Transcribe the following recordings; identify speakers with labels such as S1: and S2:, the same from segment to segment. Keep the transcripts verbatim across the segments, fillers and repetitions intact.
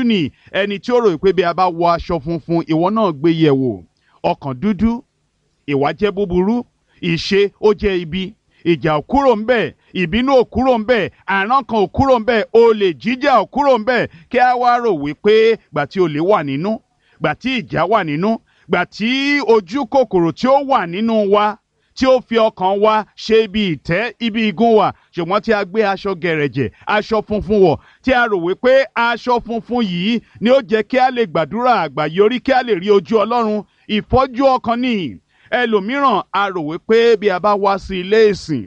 S1: ní ẹni tí ó rò pé bí a bá wọ aṣọ funfun ìwọ náà gbé yẹ̀ wò, ọkàn dúdú, ìwà jẹ́ búburú, ìṣe ó jẹ́ ibi, ìjà ò kúrò ń bẹ̀, ìbínú ò kúrò ń bẹ̀, àrán kan ò kúrò ń bẹ̀, olè jíjà ò kúrò ń bẹ̀, kí a wá rò wípé gbà tí olè wà nínú, gbà tí ìjà wà nínú, gbà tí ojú kòkòrò tí ó wà nínú wa tí ó fi ọkàn wa ṣe ibi ìtẹ́ ibi igun wa, ṣùgbọ́n tí a gbé aṣọ gẹ̀rẹ̀jẹ̀ aṣọ funfun wọ̀, tí a rò wípé aṣọ funfun yìí ni ó jẹ́ kí a lè gbàdúrà àgbáyọrí, kí a lè rí ojú Ọlọ́run. Ìfọ́jú ọkàn ni. Ẹlòmíràn a rò wípé bí a bá wá sí ilé ìsìn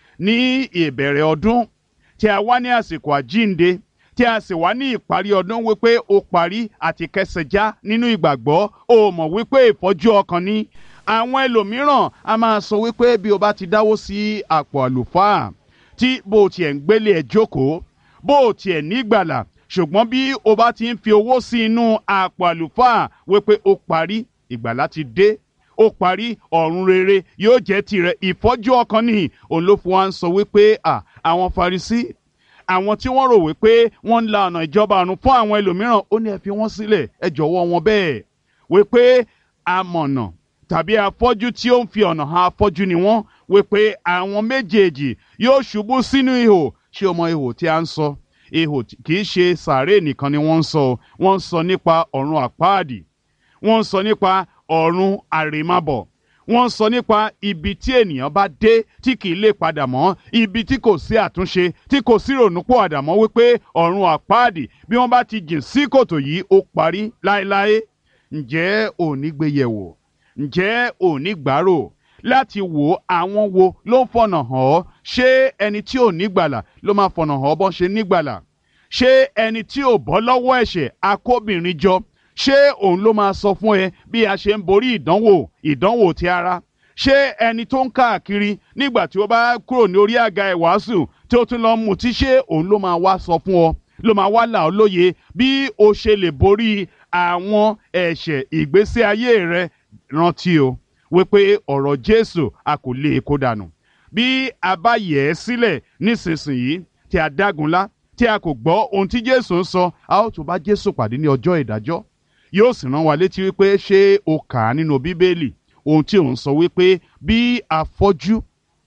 S1: ní ìbẹ̀rẹ̀ ọdún, tí a wá ní àsìkò àjínde, tí a sì wá ní ìparí ọdún wípé ó parí àti kẹsẹ̀já nínú ìgbàgbọ́, ó mọ̀ wípé ìfọ́jú ọkàn ni. Àwọn ẹlòmíràn a máa sọ wípé bí o bá ti dáwó sí àpò àlùfáà, tí bó tiẹ̀ ń gbélé ẹ̀ jókòó, bó tiẹ̀ nígbàlà, ṣùgbọ́n bí o bá ti ń fi owó sí inú àpò àlùfáà wípé ó parí, ìgbàlà ti dé, ó parí, ọ̀run rere yóò jẹ́ tirẹ̀. Ìfọ́jú ọkàn ni. Òun ló fún wa ń sọ wípé à àwọn Farisí, àwọn tí wọ́n rò wípé wọ́n ń la ọ̀nà ìjọba ọ̀run fún àwọn ẹlòmíràn, ó ní ẹ fi wọ́n sílẹ̀, ẹ jọ̀wọ́ wọn bẹ́ẹ̀, wípé amọ̀nà tàbí afọ́jú tí ó ń fi ọ̀nà hàn afọ́jú ni wọ́n, wípé àwọn méjèèjì yóò ṣubú sínú ihò. Ṣé o mọ ihò tí a ń sọ? Ihò kì í ṣe sàárè nìkan ni wọ́n ń sọ, wọ́n ń sọ nípa ọ̀run àpáàdì, wọ́n ń sọ nípa ọ̀run àrèmábọ̀, wọ́n ń sọ nípa ibi tí ènìyàn bá dé tí kì í lè padà mọ́, ibi tí kò sí àtúnṣe, tí kò sí ìrònúpìwàdà mọ́, wípé ọ̀run àpáàdì bí wọ́n bá ti jìn sí kòtò yìí ó parí láéláé. Ǹjẹ́ ò ní gbé yẹ̀ wò? Ǹjẹ́ ò ní gbàrò láti wò àwọn wo ló ń fọ̀nà hàn ọ́? Ṣé ẹni tí ò nígbàlà ló máa fọ̀nà hàn ọ́ bọ́n ṣe nígbàlà? Ṣé ẹni tí ò bọ́ lọ́wọ́ ẹ̀ṣẹ̀ akóbìnrin jọ, ṣé òun ló máa sọ fún ẹ bí a ṣe ń borí ìdánwò ìdánwò ti ara? Ṣé ẹni tó ń káàkiri nígbà tí ó bá kúrò ní orí àga ìwàásù tí ó tún lọ mutí, ṣé òun ló máa wá sọ fún ọ, ló máa wá là ọ́ lóye bí o ṣe lè borí àwọn ẹ̀ṣẹ̀ ìgbésí ayé rẹ? Rántí o wípé ọ̀rọ̀ Jésù a kò lè kó dànù. Bí a bá yẹ̀ ẹ́ sílẹ̀ nísinsìnyí tí a dágunlá, tí a kò gbọ́ ohun tí Jésù ń sọ, a ó tún bá Jésù pàdé ní ọjọ́ ìdájọ́. Yóò sì rán wa létí wípé ṣé o kà á nínú Bíbélì ohun tí òun sọ wípé bí afọ́jú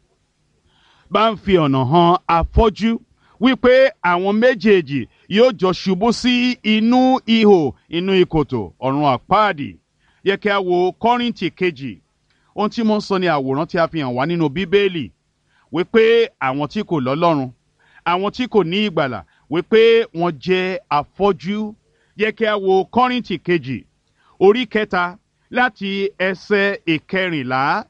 S1: bá ń fi ọ̀nà hàn afọ́jú, wípé àwọn méjèèjì yóò jọ ṣubú sí inú ihò, inú ìkòtò ọ̀run àpáàdì. Yẹ kí a wo Kọ́ríńtì kejì. Ohun tí mo ń sọ ni àwòrán tí a fi hàn wá nínú Bíbélì, wípé àwọn tí kò lọ́lọ́run, àwọn tí kò ní ìgbàlà, wípé wọ́n jẹ́ afọ́jú. Yẹ kí a wo Kọ́ríńtì kejì orí kẹta láti ẹsẹ̀ ìkẹrìnlá.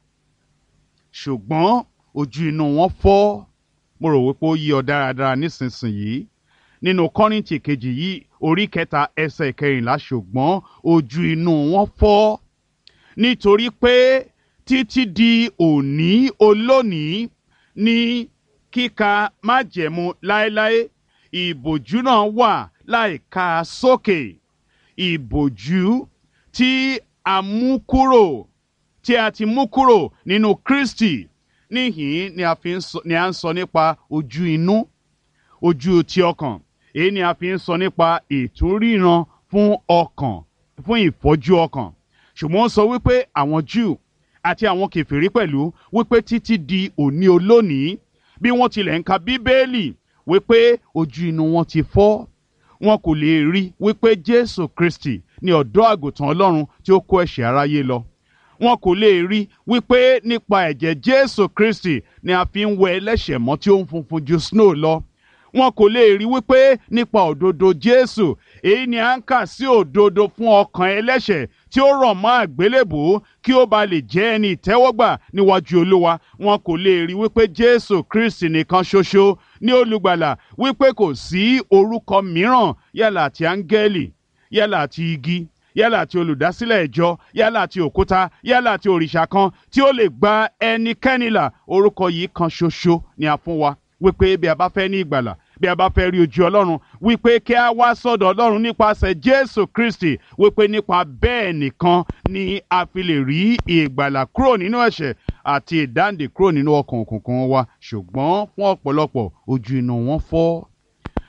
S1: Ṣùgbọ́n ojú inú wọn fọ́. Mo rò wípé ó yí ọ dáradára nísinsìnyí. Nínú Kọ́ríńtì kejì yìí orí kẹta ẹsẹ̀ ìkẹrìnlá, ṣùgbọ́n ojú inú wọn fọ́, nítorí pé títí di òní olónìí ní kíka májẹ̀mú láéláé, ìbòjú náà wà láìka sókè. Ìbòjú tí a mú kúrò, tí a ti mú kúrò nínú Kristi. Níhìn ni a fi ń sọ, ni a ń sọ nípa ojú inú, ojú ti ọkàn. Èyí ni a fi ń sọ nípa ìtúnríran fún ọkàn, fún ìfọ́jú ọkàn. Ṣùgbọ́n ó sọ wípé àwọn Júù àti àwọn kèfèrí pẹ̀lú, wípé títí di òní olónìí, bí wọ́n tilẹ̀ ń ka Bíbélì, wípé ojú inú wọn ti fọ́. Wọn kò lè rí wípé Jésù Kristi ni ọ̀dọ́ àgùntàn Ọlọ́run tí ó kó ẹ̀ṣẹ̀ aráyé lọ. Wọn kò lè rí wípé nípa ẹ̀jẹ̀ Jésù Kristi ni a fi ń wẹ ẹlẹ́ṣẹ̀ mọ́ tí ó ń funfun ju snow lọ. Wọn kò lè rí wípé nípa òdodo Jésù, èyí ni à ń kà sí òdodo fún ọkàn ẹlẹ́ṣẹ̀ tí ó rọ̀ mọ́ àgbélébùú kí ó ba lè jẹ́ ẹni ìtẹ́wọ́gbà níwájú Olúwa. Wọn kò lè rí wípé Jésù Kristi nìkan ṣoṣo ní olùgbàlà, wípé kò sí orúkọ mìíràn, yálà ti áńgẹ́lì, yálà ti igi, yálà ti olùdásílẹ̀ ìjọ, yálà ti òkúta, yálà ti òrìṣà kan tí ó lè gba ẹnikẹ́ni là. Orúkọ yìí kan ṣoṣo ni a fún wa, wípé bí a bá fẹ́ ní ìgbàlà, bí a bá fẹ́ rí ojú Ọlọ́run, wípé kí a wá sọ́dọ̀ Ọlọ́run nípasẹ̀ Jésù Kristi, wípé nípa bẹ́ẹ̀ nìkan ni a fi lè rí ìgbàlà kúrò nínú ẹ̀ṣẹ̀ àti ìdáǹdè kúrò nínú ọkàn òkùnkùn wa. Ṣùgbọ́n fún ọ̀pọ̀lọpọ̀ ojú inú wọn fọ́.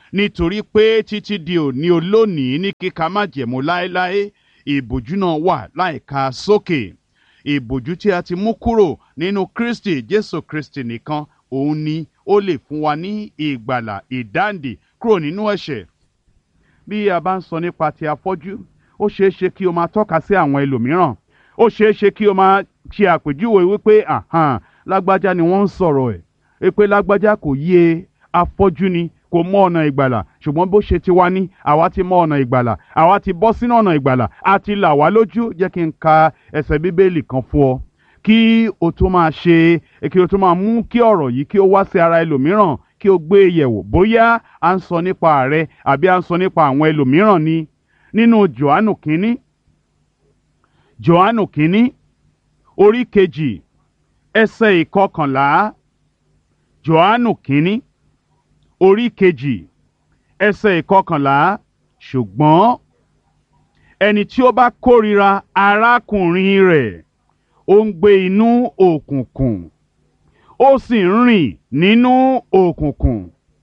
S1: nítorí pé títí di òní olónìí ní kíka májẹ̀mú láéláé ìbòjú náà wà láìka sókè. Ìbòjú tí a ti mú kúrò nínú Kristi Jésù Kristi nìkan òun ni ó lè fún wa ní ìgbàlà ìdáǹdè kúrò nínú ẹ̀ṣẹ̀. Bí a bá ń sọ nípa ti afọ́jú, ó ṣeé ṣe kí o máa tọ́ka sí àwọn ẹlòmíràn. Ó ṣeé ṣe kí o máa ṣe àpèjúwe wípé àhàn lágbájá ni wọ́n ń sọ̀rọ̀ ẹ̀ pé lágbájá kò yé afọ́jú ni kò mọ ọ̀nà ìgbàlà, ṣùgbọ́n bó ṣe ti wá ní àwa ti mọ ọ̀nà ìgbàlà, àwa ti bọ́ sínú ọ̀nà ìgbàlà, a ti là wá lójú. Jẹ́ kí n ka ẹsẹ̀ bíbélì kan fún ọ kí o tó máa ṣe kí o tó máa mú kí ọ̀rọ̀ yìí kí ó wá sí ara ẹlòmíràn kí o gbé e yẹ̀wò bóyá à ń sọ nípa rẹ àbí à ń sọ nípa àwọn ẹlòmíràn ni. Nínú Jòhánù kínní Jòhánù kínní orí kejì ẹsẹ̀ ìkọkànlá. Jòhánù kínní orí kejì ẹsẹ̀ ìkọkànlá. Ṣùgbọ́n ẹni tí ó bá kórìíra arákùnrin rẹ̀ ó ń gbé inú òkùnkùn, ó sì ń rìn nínú òkùnkùn,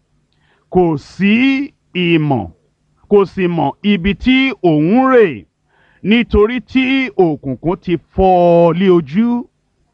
S1: kò sí ìmọ̀ kò sì mọ̀ ibi tí òun rè, nítorí tí òkùnkùn ti fọ́ ọ lé ojú.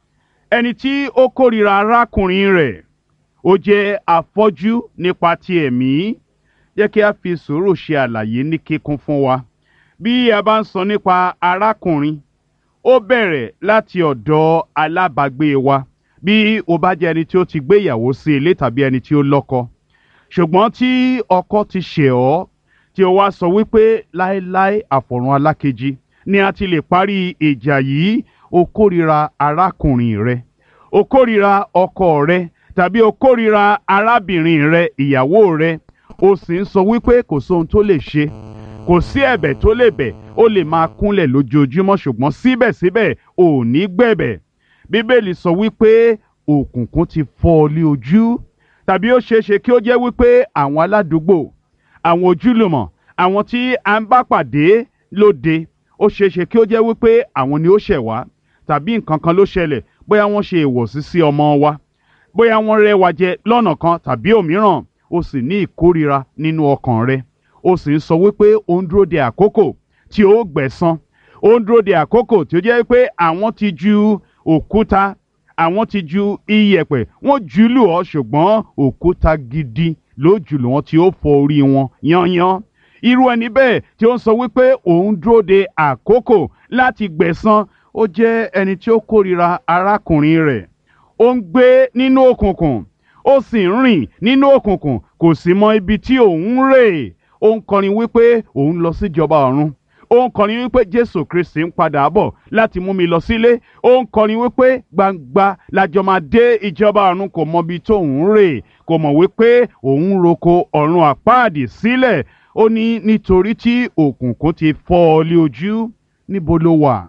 S1: Ẹni tí ó kórìíra arákùnrin rẹ̀ ó jẹ́ afọ́jú nípa ti ẹ̀mí. Jẹ́ kí a fi sùúrù ṣe àlàyé ní kíkún fún wa. Bí a bá ń sọ nípa arákùnrin, ó bẹ̀rẹ̀ láti ọ̀dọ̀ alábàágbé wa. Bí o bá jẹ́ ẹni tí ó ti gbé ìyàwó sí ilé tàbí ẹni tí ó lọ́kọ, ṣùgbọ́n tí ọkọ ti ṣẹ̀ ọ́, tí o wá sọ wípé láéláé àfọ̀run alákejì ni a ti lè parí ìjà yìí, o kórìíra arákùnrin rẹ, o kórìíra ọkọ rẹ tàbí o kórìíra arábìnrin rẹ, ìyàwó rẹ, o sì ń sọ wípé kò sóhun tó lè ṣe, kò sí ẹ̀bẹ̀ tó lè bẹ̀, ó lè máa kúnlẹ̀ lójoojúmọ́ ṣùgbọ́n síbẹ̀síbẹ̀ ò ní gbẹ̀bẹ̀. Bíbélì sọ wípé òkùnkùn ti fọ́ ọ lé ojú. Tàbí ó ṣeé ṣe kí ó jẹ́ wípé àwọn aládùúgbò, àwọn ojúlùmọ̀, àwọn tí a ń bá pàdé lóde, ó ṣeé ṣe kí ó jẹ́ wípé àwọn ni ó ṣẹ̀ wá tàbí nǹkan kan ló ṣẹlẹ̀, bóyá wọ́n ṣe ìwọ̀sí sí ọmọ wa, bóyá wọ́n rẹ́ wa jẹ lọ́nà kan tàbí òmíràn, ó sì ní ìkórìíra nínú ọkàn rẹ. Ó sì ń sọ wípé ó ń dúró de àkókò tí ó gbẹ̀san. Ó ń dúró de àkókò tí ó jẹ́ wípé àwọn ti ju òkúta, àwọn ti ju iyẹ̀pẹ̀, wọ́n jù lù ọ́ ṣùgbọ́n òkúta gidi ló jù lù wọ́n tí ó fọ́ orí wọn yányán. Irú ẹni bẹ́ẹ̀ tí ó ń sọ wípé òun dúró de àkókò láti gbẹ̀san, ó jẹ́ ẹni tí ó kórìíra arákùnrin rẹ̀. Ó ń gbé nínú òkùnkùn, ó sì ń rìn nínú òkùnkùn, kò sì mọ ibi tí òun rè. Ó ń kọrin wípé òun lọ síjọba ọ̀run. Ó ń kọrin wípé Jésù Kristi ń padà bọ̀ láti mú mi lọ sílé. Ó ń kọrin wípé gbangba lájọ máa dé ìjọba ọ̀run, kò mọ ibi tó òun rè, kò mọ̀ wípé òun roko ọ̀run àpáàdì sílẹ̀. Ó ní nítorí tí òkùnkùn ti fọ́ ọ lé ojú. Níbo ló wà?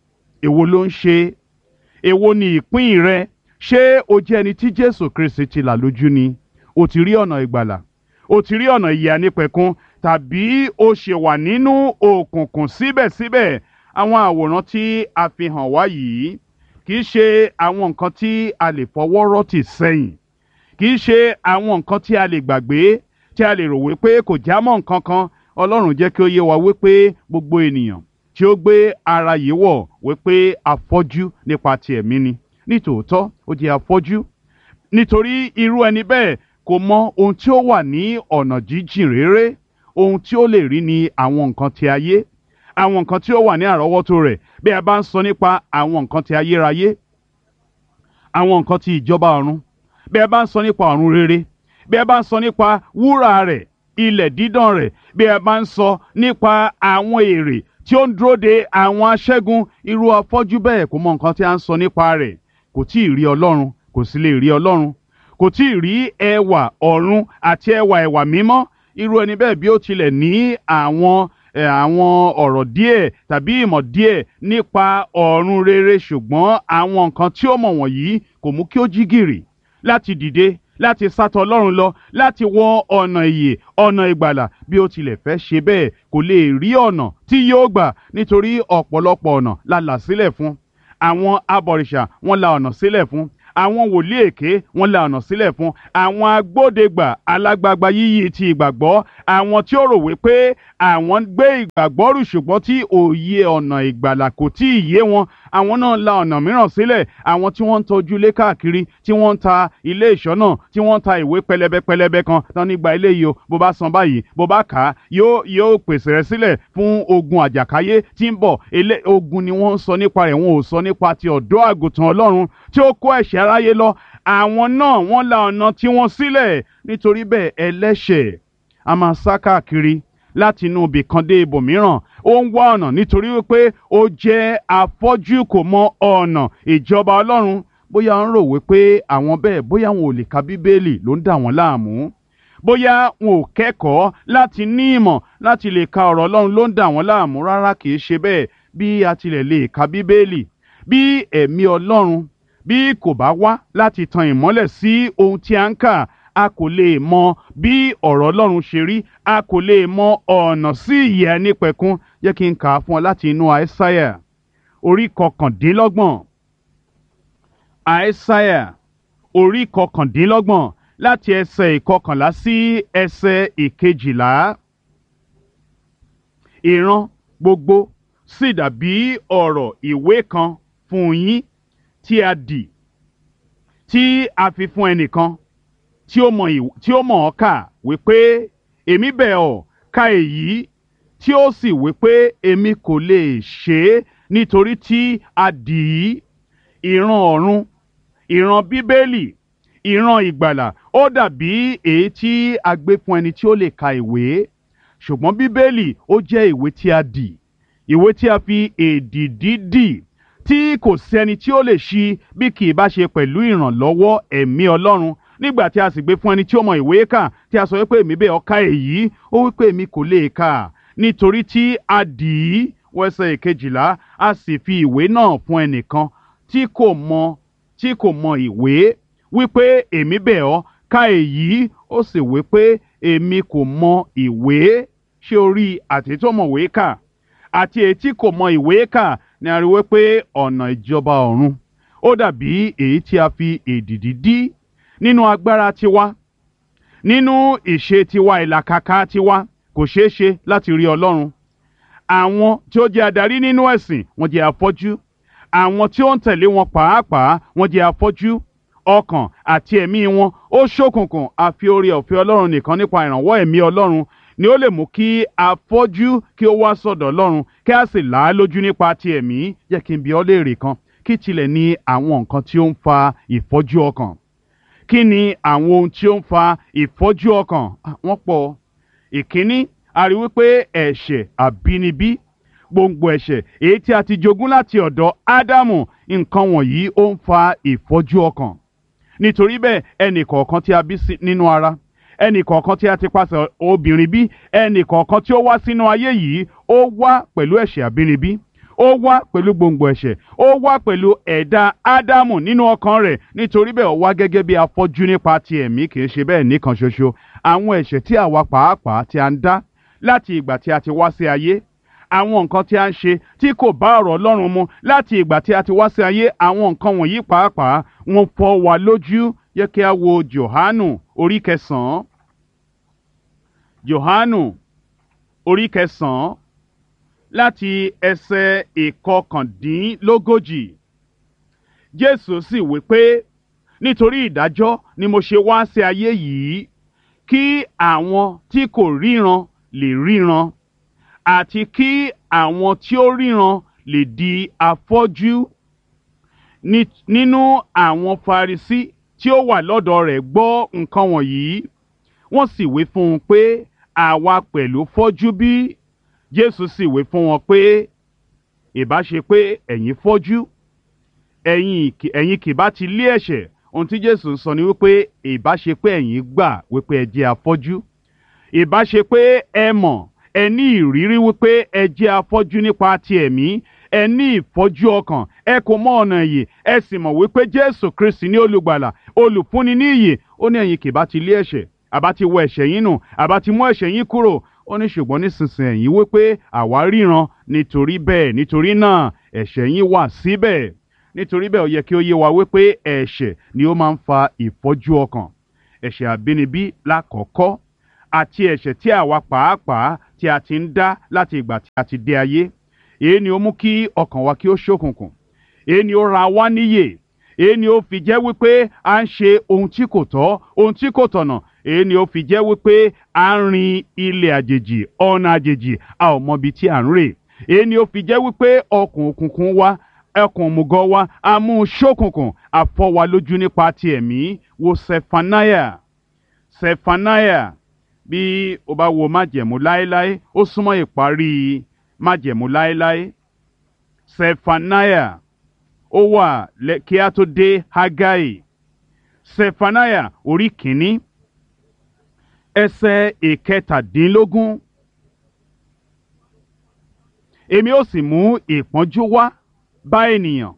S1: Èwo ló ń ṣe? Èwo ni ìpín rẹ? Ṣé o jẹ́ ẹni tí Jésù Kristi ti là lójú ni? O ti rí ọ̀nà ìgbàlà, o ti rí ọ̀nà ìyè ànípẹ̀kun, tàbí o ṣe wà nínú òkùnkùn síbẹ̀síbẹ̀? Àwọn àwòrán tí a fi hàn wá yìí kì í ṣe àwọn nǹkan tí a lè fọwọ́ rọ́ tì sẹ́yìn, kì í ṣe àwọn nǹkan tí a lè gbàgbé, tí a lè rò wípé kò já mọ́ nǹkan kan. Ọlọ́run jẹ́ kí ó yé wa wípé gbogbo ènìyàn tí ó gbé ara yìí wọ̀ wípé afọ́jú nípa ti ẹ̀mí ni. Nítòótọ́ ó jẹ́ afọ́jú nítorí irú ẹni bẹ́ẹ̀ kò mọ ohun tí ó wà ní ọ̀nà jíjìn réré. Ohun tí ó lè rí ni àwọn nǹkan ti ayé, àwọn nǹkan tí ó wà ní àrọ́wọ́tó rẹ̀. Bí a bá ń sọ nípa àwọn nǹkan ti ayérayé, àwọn nǹkan ti ìjọba ọ̀run, bí a bá ń sọ nípa ọ̀run rere, bí a bá ń sọ nípa wúrà rẹ̀, ilẹ̀ dídán rẹ̀, bí a bá ń sọ nípa àwọn èrè tí ó ń dúró de àwọn aṣẹ́gun, irú afọ́jú bẹ́ẹ̀ kò mọ nǹkan tí a ń sọ nípa rẹ̀. Kò tí ì rí Ọlọ́run, kò sì lè rí Ọlọ́run, kò tí ì rí ẹwà ọ̀run àti ẹwà ẹwà mímọ́. Irú ẹni bẹ́ẹ̀ bí ó tilẹ̀ ní àwọn ẹ̀ àwọn ọ̀rọ̀ díẹ̀ tàbí ìmọ̀ díẹ̀ nípa ọ̀run rere, ṣùgbọ́n àwọn nǹkan tí ó mọ̀ wọ̀nyí kò mú kí ó jí gìrì láti dìde, láti sátọ̀ Ọlọ́run lọ, láti wọ ọ̀nà ìyè, ọ̀nà ìgbàlà. Bí ó tilẹ̀ fẹ́ ṣe bẹ́ẹ̀, kò lè rí ọ̀nà tí yóò gbà, nítorí ọ̀pọ̀lọpọ̀ ọ̀nà la là sílẹ̀ fún. Àwọn abọ̀rìṣà wọ́n la ọ̀nà sílẹ̀ fún, àwọn wòlíì èké wọ́n la ọ̀nà sílẹ̀ fún àwọn agbódegbà alágbagba yíyí ti ìgbàgbọ́, àwọn tí ó rò wípé àwọn ń gbé ìgbàgbọ́ rù ṣùgbọ́n tí òye ọ̀nà ìgbàlà kò tí ì yé wọn, àwọn náà la ọ̀nà mìíràn sílẹ̀. Àwọn tí wọ́n ń tọ́jú ilé káàkiri, tí wọ́n ń ta ilé ìṣọ́nà, tí wọ́n ń ta ìwé pẹlẹbẹ pẹlẹbẹ kan tán nígbà ilé yìí o, bó bá san báyìí bó bá kà á yóò yóò pèsè rẹ sílẹ̀ fún ogun àjàkáyé tí ń bọ̀. Ilé ogun ni wọ́n ń sọ nípa rẹ̀, wọn ò sọ nípa ti ọ̀dọ́ àgùntàn Ọlọ́run tí ó kó ẹ̀ṣẹ̀ aráyé lọ. Àwọn náà wọ́n la ọ̀nà tí wọ́n sílẹ̀. Nítorí bẹ́ẹ̀ ẹlẹ́ṣẹ̀ a máa sá káàkiri láti inú ibì kan dé ibòmíràn. Ó ń wá ọ̀nà nítorí wípé ó jẹ́ afọ́jú, kò mọ ọ̀nà ìjọba Ọlọ́run. Bóyá ń rò wípé àwọn bẹ́ẹ̀ bóyá wọn ò lè ka Bíbélì ló ń dà wọ́n láàmú. Bóyá wọn ò kẹ́kọ̀ọ́ láti ní ìmọ̀ láti lè ka ọ̀rọ̀ Ọlọ́run ló ń dà wọ́n láàmú. Rárá, kìí ṣe bẹ́ẹ̀. Bí a tilẹ̀ lè ka Bíbélì, bí ẹ̀mí Ọlọ́run bí kò bá wá láti tan ìmọ́lẹ̀ sí ohun tí a ń kà, a kò lè mọ bí ọ̀rọ̀ Ọlọ́run ṣe rí, a kò lè mọ ọ̀nà sí ìyè àìnípẹ̀kun. Jẹ́ kí n kà á fún ọ láti inú Àìsáyà orí kọkàndínlọ́gbọ̀n. Àìsáyà orí kọkàndínlọ́gbọ̀n láti ẹsẹ̀ ìkọkànlá sí ẹsẹ̀ ìkejìlá. Ìran gbogbo sì dàbí ọ̀rọ̀ ìwé kan fún yín tí a dì, tí a fi fún ẹnìkan tí ó mọ̀ tí ó mọ̀ ọ́ kà, wípé èmi bẹ̀ ọ́ ka èyí, tí ó sì wípé èmi kò lè ṣe é nítorí tí a dì í. Ìran ọ̀run, ìran Bíbélì, ìran ìgbàlà ó dàbí èyí tí a gbé fún ẹni tí ó lè ka ìwé. Ṣùgbọ́n Bíbélì ó jẹ́ ìwé tí a dì, ìwé tí a fi èdìdì dì, tí kò sẹ́ni tí ó lè ṣí bí kì í bá ṣe pẹ̀lú ìrànlọ́wọ́ ẹ̀mí Ọlọ́run. Nígbà tí a sì gbé fún ẹni tí ó mọ ìwé kà, tí a sọ wípé èmi bẹ̀ ọ́ ka èyí, ó wípé èmi kò lè kà nítorí tí a dì í. Wẹ́sẹ̀ ìkejìlá, a sì fi ìwé náà fún ẹnìkan tí kò mọ tí kò mọ ìwé, wípé èmi bẹ̀ ọ́ ka èyí, ó sì wípé èmi kò mọ ìwé. Ṣé o rí, àti tó mọ ìwé kà àti èyí tí kò mọ ìwé kà ni a rí wípé ọ̀nà ìjọba ọ̀run ó dàbí èyí tí a fi èdìdì dí. Nínú agbára tiwa, nínú ìṣe tiwa, ìlàkàkà tiwa, kò ṣeé ṣe láti rí Ọlọ́run. Àwọn tí ó jẹ́ adarí nínú ẹ̀sìn wọ́n jẹ́ afọ́jú. Àwọn tí ó ń tẹ̀lé wọn pàápàá wọ́n jẹ́ afọ́jú. Ọkàn àti ẹ̀mí wọn ó ṣókùnkùn. Àfi oore ọ̀fẹ́ Ọlọ́run nìkan nípa ìrànwọ́ ẹ̀mí Ọlọ́run ni ó lè mú kí afọ́jú kí ó wá sọ́dọ̀ Ọlọ́run, kí a sì là á lójú nípa ti ẹ̀mí. Jẹ́ kí n bi ọ́ léèrè kan. Kí tilẹ̀ ni àwọn nǹkan tí ó ń fa ìfọ́jú ọkàn? Kí ni àwọn ohun tí ó ń fa ìfọ́jú ọkàn? Wọ́n pọ̀. Ìkíní, a rí wípé ẹ̀ṣẹ̀ àbínibí, gbòǹgbò ẹ̀ṣẹ̀ èyí tí a ti jogún láti ọ̀dọ̀ Ádámù, nǹkan wọ̀nyí ó ń fa ìfọ́jú ọkàn. Nítorí bẹ́ẹ̀, ẹnì kọ̀ọ̀kan tí a bí nínú ara, ẹnì kọ̀ọ̀kan tí a ti pasẹ̀ obìnrin bí, ẹnì kọ̀ọ̀kan tí ó wá sínú ayé yìí, ó wá pẹ̀lú ẹ̀ṣẹ̀ àbínibí, ó wá pẹ̀lú gbòǹgbò ẹ̀ṣẹ̀, ó wá pẹ̀lú ẹ̀dá Ádámù nínú ọkàn rẹ̀. Nítorí bẹ́ẹ̀, ó wá gẹ́gẹ́ bí afọ́jú nípa ti ẹ̀mí. Kì í ṣe bẹ́ẹ̀ nìkan ṣoṣo. Àwọn ẹ̀ṣẹ̀ tí àwa pàápàá tí a ń dá láti ìgbà tí a ti wá sí ayé, àwọn nǹkan tí a ń ṣe tí kò bá ọ̀rọ̀ Ọlọ́run mu láti ìgbà tí a ti wá sí ayé, àwọn nǹkan wọ̀nyí pàápàá wọ́n fọ́ wa lójú. Yẹ kí a wo Jòhánù orí kẹsàn-án. Jòhánù orí kẹsàn-án láti ẹsẹ̀ ìkọkàndínlógójì. Jésù sì wí pé, nítorí ìdájọ́ ni mo ṣe wá sí ayé yìí, kí àwọn tí kò ríran lè ríran, àti kí àwọn tí ó ríran lè di afọ́jú. Nínú àwọn Farisí tí ó wà lọ́dọ̀ rẹ̀ gbọ́ nǹkan wọ̀nyí, wọ́n sì wí fún un pé, àwa pẹ̀lú fọ́jú bí? Jésù sì wí fún wọn pé, ìbá ṣe pé ẹ̀yin fọ́jú, ẹ̀yin ẹ̀yin kì bá ti lé ẹ̀ṣẹ̀. Ohun tí Jésù ń sọ ni wípé ìbá ṣe pé ẹ̀yin gbà wípé ẹ jẹ́ afọ́jú, ìbá ṣe pé ẹ mọ̀, ẹ ní ìrírí wípé ẹ jẹ́ afọ́jú nípa ti ẹ̀mí, ẹ ní ìfọ́jú ọkàn, ẹ kò mọ ọ̀nà ìyè, ẹ sì mọ̀ wípé Jésù Kristi ní olùgbàlà, olùfúnni ní ìyè. Ó ní ẹ̀yin kì bá ti lé ẹ̀ṣẹ̀, àbá ti wọ ẹ̀ṣẹ̀ yín nù, àbá ti mú ẹ̀ṣẹ̀ yín kúrò. Ó ní ṣùgbọ́n nísinsìnyí ẹ̀yin wípé àwa ríran, nítorí bẹ́ẹ̀ nítorí náà ẹ̀ṣẹ̀ yín wà síbẹ̀. nítorí bẹ́ẹ̀ ó yẹ kí ó yé wa wípé ẹ̀ṣẹ̀ ni ó máa ń fa ìfọ́jú ọkàn. Ẹ̀ṣẹ̀ àbínibí lákọ̀ọ́kọ́ àti ẹ̀ṣẹ̀ tí àwa pàápàá tí a ti ń dá láti ìgbà tí a ti dé ayé. Èyí ni ó mú kí ọkàn wa kí ó ṣókùnkùn. Èyí ni ó ra wá níyè. Èyí ni ó fi jẹ́ wípé à ń ṣe ohun tí kò tọ́, ohun tí kò tọ̀nà. Èyí ni ó fi jẹ́ wípé à ń rin ilẹ̀ àjèjì, ọ̀nà àjèjì, a ò mọ ibi tí à ń rè. Èyí ni ó fi jẹ́ wípé ọkàn òkùnkùn wa, ẹkùn òmùgọ̀ wa, a mú un ṣókùnkùn, a fọ́ wa lójú nípa ti ẹ̀mí. Wo Sefaniah. Sefaniah, bí o bá wo májẹ̀mú láéláé, ó súnmọ́ ìparí májẹ̀mú láéláé. Sefaniah, ó wà kí a tó dé Hágáì. Sefaniah orí kìíní ẹsẹ̀ ìkẹtàdínlógún. Èmi ó sì mú ìpọ́njú wá bá ènìyàn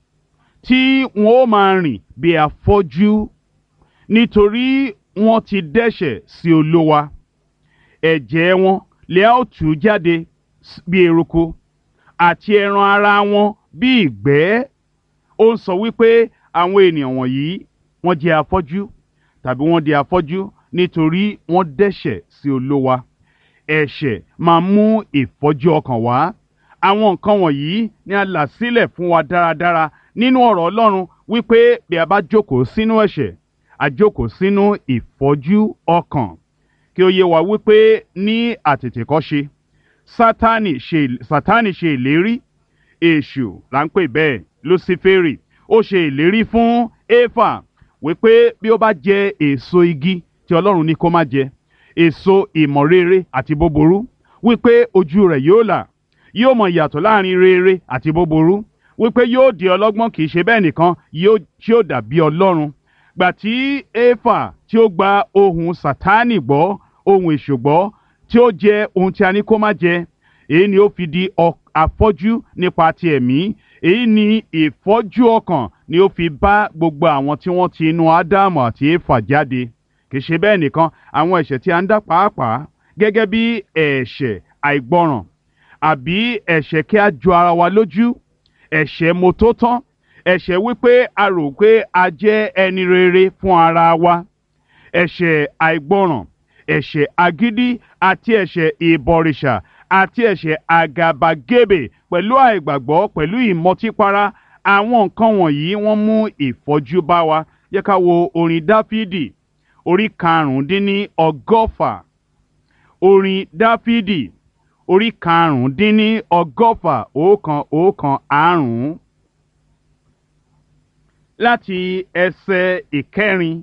S1: tí wọn ó máa rìn bí afọ́jú, nítorí wọ́n ti dẹ́ṣẹ̀ sí Olúwa. Ẹ̀jẹ̀ wọn lè a ó tú jáde bí eruku, àti ẹran ara wọn bí ìgbẹ́. Ó ń sọ wípé àwọn ènìyàn wọ̀nyí wọ́n jẹ́ afọ́jú, tàbí wọ́n di afọ́jú nítorí wọ́n dẹ́ṣẹ̀ sí Olúwa. Ẹ̀ṣẹ̀ máa mú ìfọ́jú ọkàn wá. Àwọn nǹkan wọ̀nyí ni a là sílẹ̀ fún wa dáradára nínú ọ̀rọ̀ Ọlọ́run wípé bí a bá jókòó sínú ẹ̀ṣẹ̀, a jókòó sínú ìfọ́jú ọkàn. Kí ó yé wa wípé ní àtètèkọ́ṣe, Sátánì ṣe Sátánì ṣe ìlérí, èṣù là ń pè bẹ́ẹ̀, Lúsíférì, ó ṣe ìlérí fún Éfà wípé bí ó bá jẹ èso igi tí Ọlọ́run ní kó má jẹ, èso ìmọ̀ rere àti búburú, wípé ojú rẹ̀ yóò là, yóò mọ ìyàtọ̀ láàrin rere àti búburú, wípé yóò di ọlọ́gbọ́n, kìí ṣe bẹ́ẹ̀ nìkan, yóò tí ó dàbí Ọlọ́run. Gbà tí Éfà tí ó gba ohùn Sátánì gbọ́, ohùn èṣù gbọ́, tí ó jẹ ohun tí a ní kó má jẹ, èyí ni ó fi di afọ́jú nípa ti ẹ̀mí. Èyí ni ìfọ́jú ọkàn ni ó fi bá gbogbo àwọn tí wọ́n ti inú Ádámù àti Éfà jáde. Kìí ṣe bẹ́ẹ̀ nìkan, àwọn ẹ̀ṣẹ̀ tí a ń dá pàápàá gẹ́gẹ́ bí ẹ̀ṣẹ̀ àìgbọràn, àbí ẹ̀ṣẹ̀ kí a jọ ara wa lójú, ẹ̀ṣẹ̀ mọ́tótán, ẹ̀ṣẹ̀ wípé a rò pé a jẹ́ ẹni rere fún ara wa, ẹ̀ṣẹ̀ àìgbọràn, ẹ̀ṣẹ̀ agídí àti ẹ̀ṣẹ̀ ìbọ̀rìṣà àti ẹ̀ṣẹ̀ àgàbàgebè pẹ̀lú àìgbàgbọ́, pẹ̀lú ìmọtípara. Àwọn nǹkan wọ̀nyí wọ́n mú ìfọ́jú bá wa. Yẹ ká wo orin Dáfídì orí karùndínní ọgọ́fà. Orin Dáfídì orí karùndínní ọgọ́fà, ọ̀kan ọ̀kan àrún, láti ẹsẹ̀ ìkẹrin.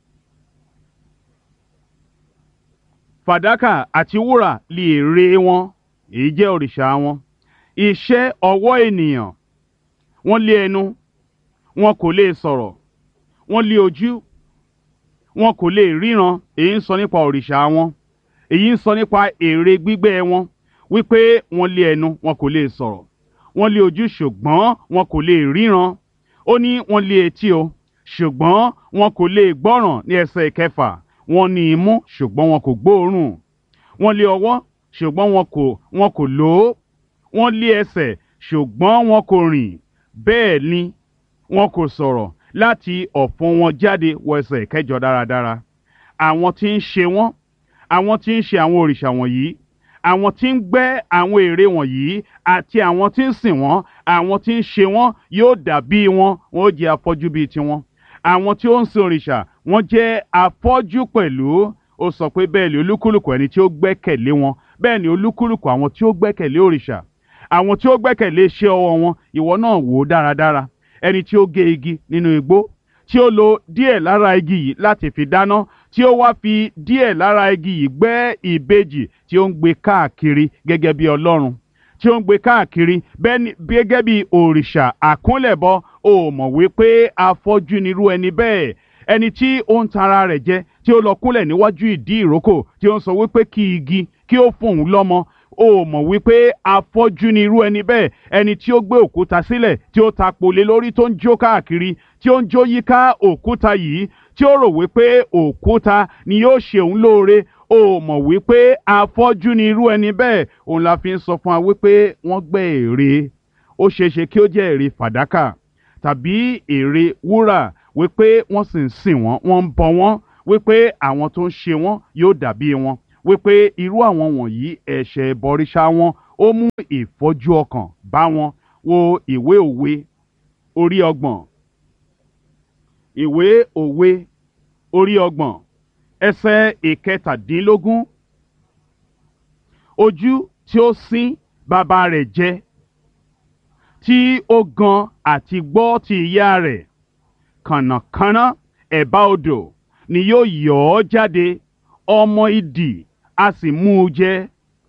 S1: Fàdákà àti wúrà lè èrè wọn, èyí jẹ́ òrìṣà wọn. Iṣẹ́ ọwọ́ ènìyàn. Wọ́n lé ẹnu, wọn kò lè sọ̀rọ̀. Wọ́n lé ojú, wọn kò lè ríran. Èyí ń sọ nípa òrìṣà wọn. Èyí ń sọ nípa ère gbígbẹ́ wọn, wípé wọ́n lé ẹnu, wọn kò lè sọ̀rọ̀. Wọ́n lé ojú, ṣùgbọ́n wọn kò lè ríran. Ó ní wọ́n lé etí o, ṣùgbọ́n wọn kò lè gbọ́ràn ní ẹsẹ̀ ìkẹfà. Wọ́n ní imú, ṣùgbọ́n wọn kò gbóòórùn. Wọ́n lé ọwọ́, ṣùgbọ́n wọn kò wọn kò lò ó. Wọ́n lé ẹsẹ̀, ṣùgbọ́n wọn kò rìn. Bẹ́ẹ̀ ni wọn kò sọ̀rọ̀. Láti ọ̀fun wọn jáde wọ ẹsẹ̀ ìkẹjọ dáradára. Àwọn tí ń ṣe wọ́n, àwọn tí ń ṣe àwọn òrìṣà wọ̀nyí, àwọn tí ń gbẹ́ àwọn ère wọ̀nyí, àti àwọn tí ń sìn wọ́n, àwọn tí ń ṣe wọ́n yóò dàbí wọn, wọn ó jẹ́ afọ́jú bíi tiwọn. Àwọn tí ó ń sin òrìṣà, wọ́n jẹ́ afọ́jú pẹ̀lú. Ó sọ pé bẹ́ẹ̀ ni olúkúlùkù ẹni tí ó gbẹ́kẹ̀lé wọn, bẹ́ẹ̀ ni olúkúlùkù àwọn tí ó gbẹ́kẹ̀lé òrìṣà, àwọn tí ó gbẹ́kẹ̀lé iṣẹ́ ọwọ́ wọn. Ìwọ náà wò ó dáradára. Ẹni tí ó gé igi nínú igbó, tí ó lo díẹ̀ lára igi yìí láti fi dáná, tí ó wá fi díẹ̀ lára igi yìí gbẹ́ ìbejì tí ó ń gbé káàkiri gẹ́gẹ́ bí Ọlọ́run, tí ó ń gbé káàkiri gẹ́gẹ́ bí òrìṣà àkúnlẹ̀bọ. Ó mọ̀ wípé afọ́jú nirú ẹni bẹ́ẹ̀. Ẹni tí ó ń tan ara rẹ̀ jẹ, tí ó lọ kúnlẹ̀ níwájú ìdí ìrókò, tí ó ń sọ wípé kí igi kí ó fún òun lọ́mọ. Ó mọ̀ wípé afọ́jú ni irú ẹni bẹ́ẹ̀. Ẹni tí ó gbé òkúta sílẹ̀, tí ó ta pòlé lórí, tó ń jó káàkiri, tí ó ń jó yíká òkúta yìí, tí ó rò wípé òkúta ni yóò ṣe òun lóore. Ó mọ̀ wípé afọ́jú ni irú ẹni bẹ́ẹ̀. Òun la fi ń sọ fún wa wípé wọ́n gbẹ́ ère. Ó ṣeéṣe kí ó jẹ́ ère fàdákà, tàbí ère wúrà wípé wọ́n sì ń sìn wọ́n wọ́n ń bọ wọ́n wípé àwọn tó ń ṣe wọ́n yóò dàbí wọn wípé irú àwọn wọ̀nyí ẹ̀ṣẹ̀ ìbọrìṣà wọn ó mú ìfọ́jú ọkàn bá wọn. Wo ìwé òwe orí ọgbọ̀n ìwé òwe orí ọgbọ̀n ẹsẹ̀ ìkẹtàdínlógún. Ojú tí ó sín bàbá rẹ̀ jẹ, tí ó gan àti gbọ́ ti ìyá rẹ̀, kànnàkànnà ẹ̀bá odò ni yóò yọ̀ ọ́ jáde, ọmọ idì a sì mú u jẹ.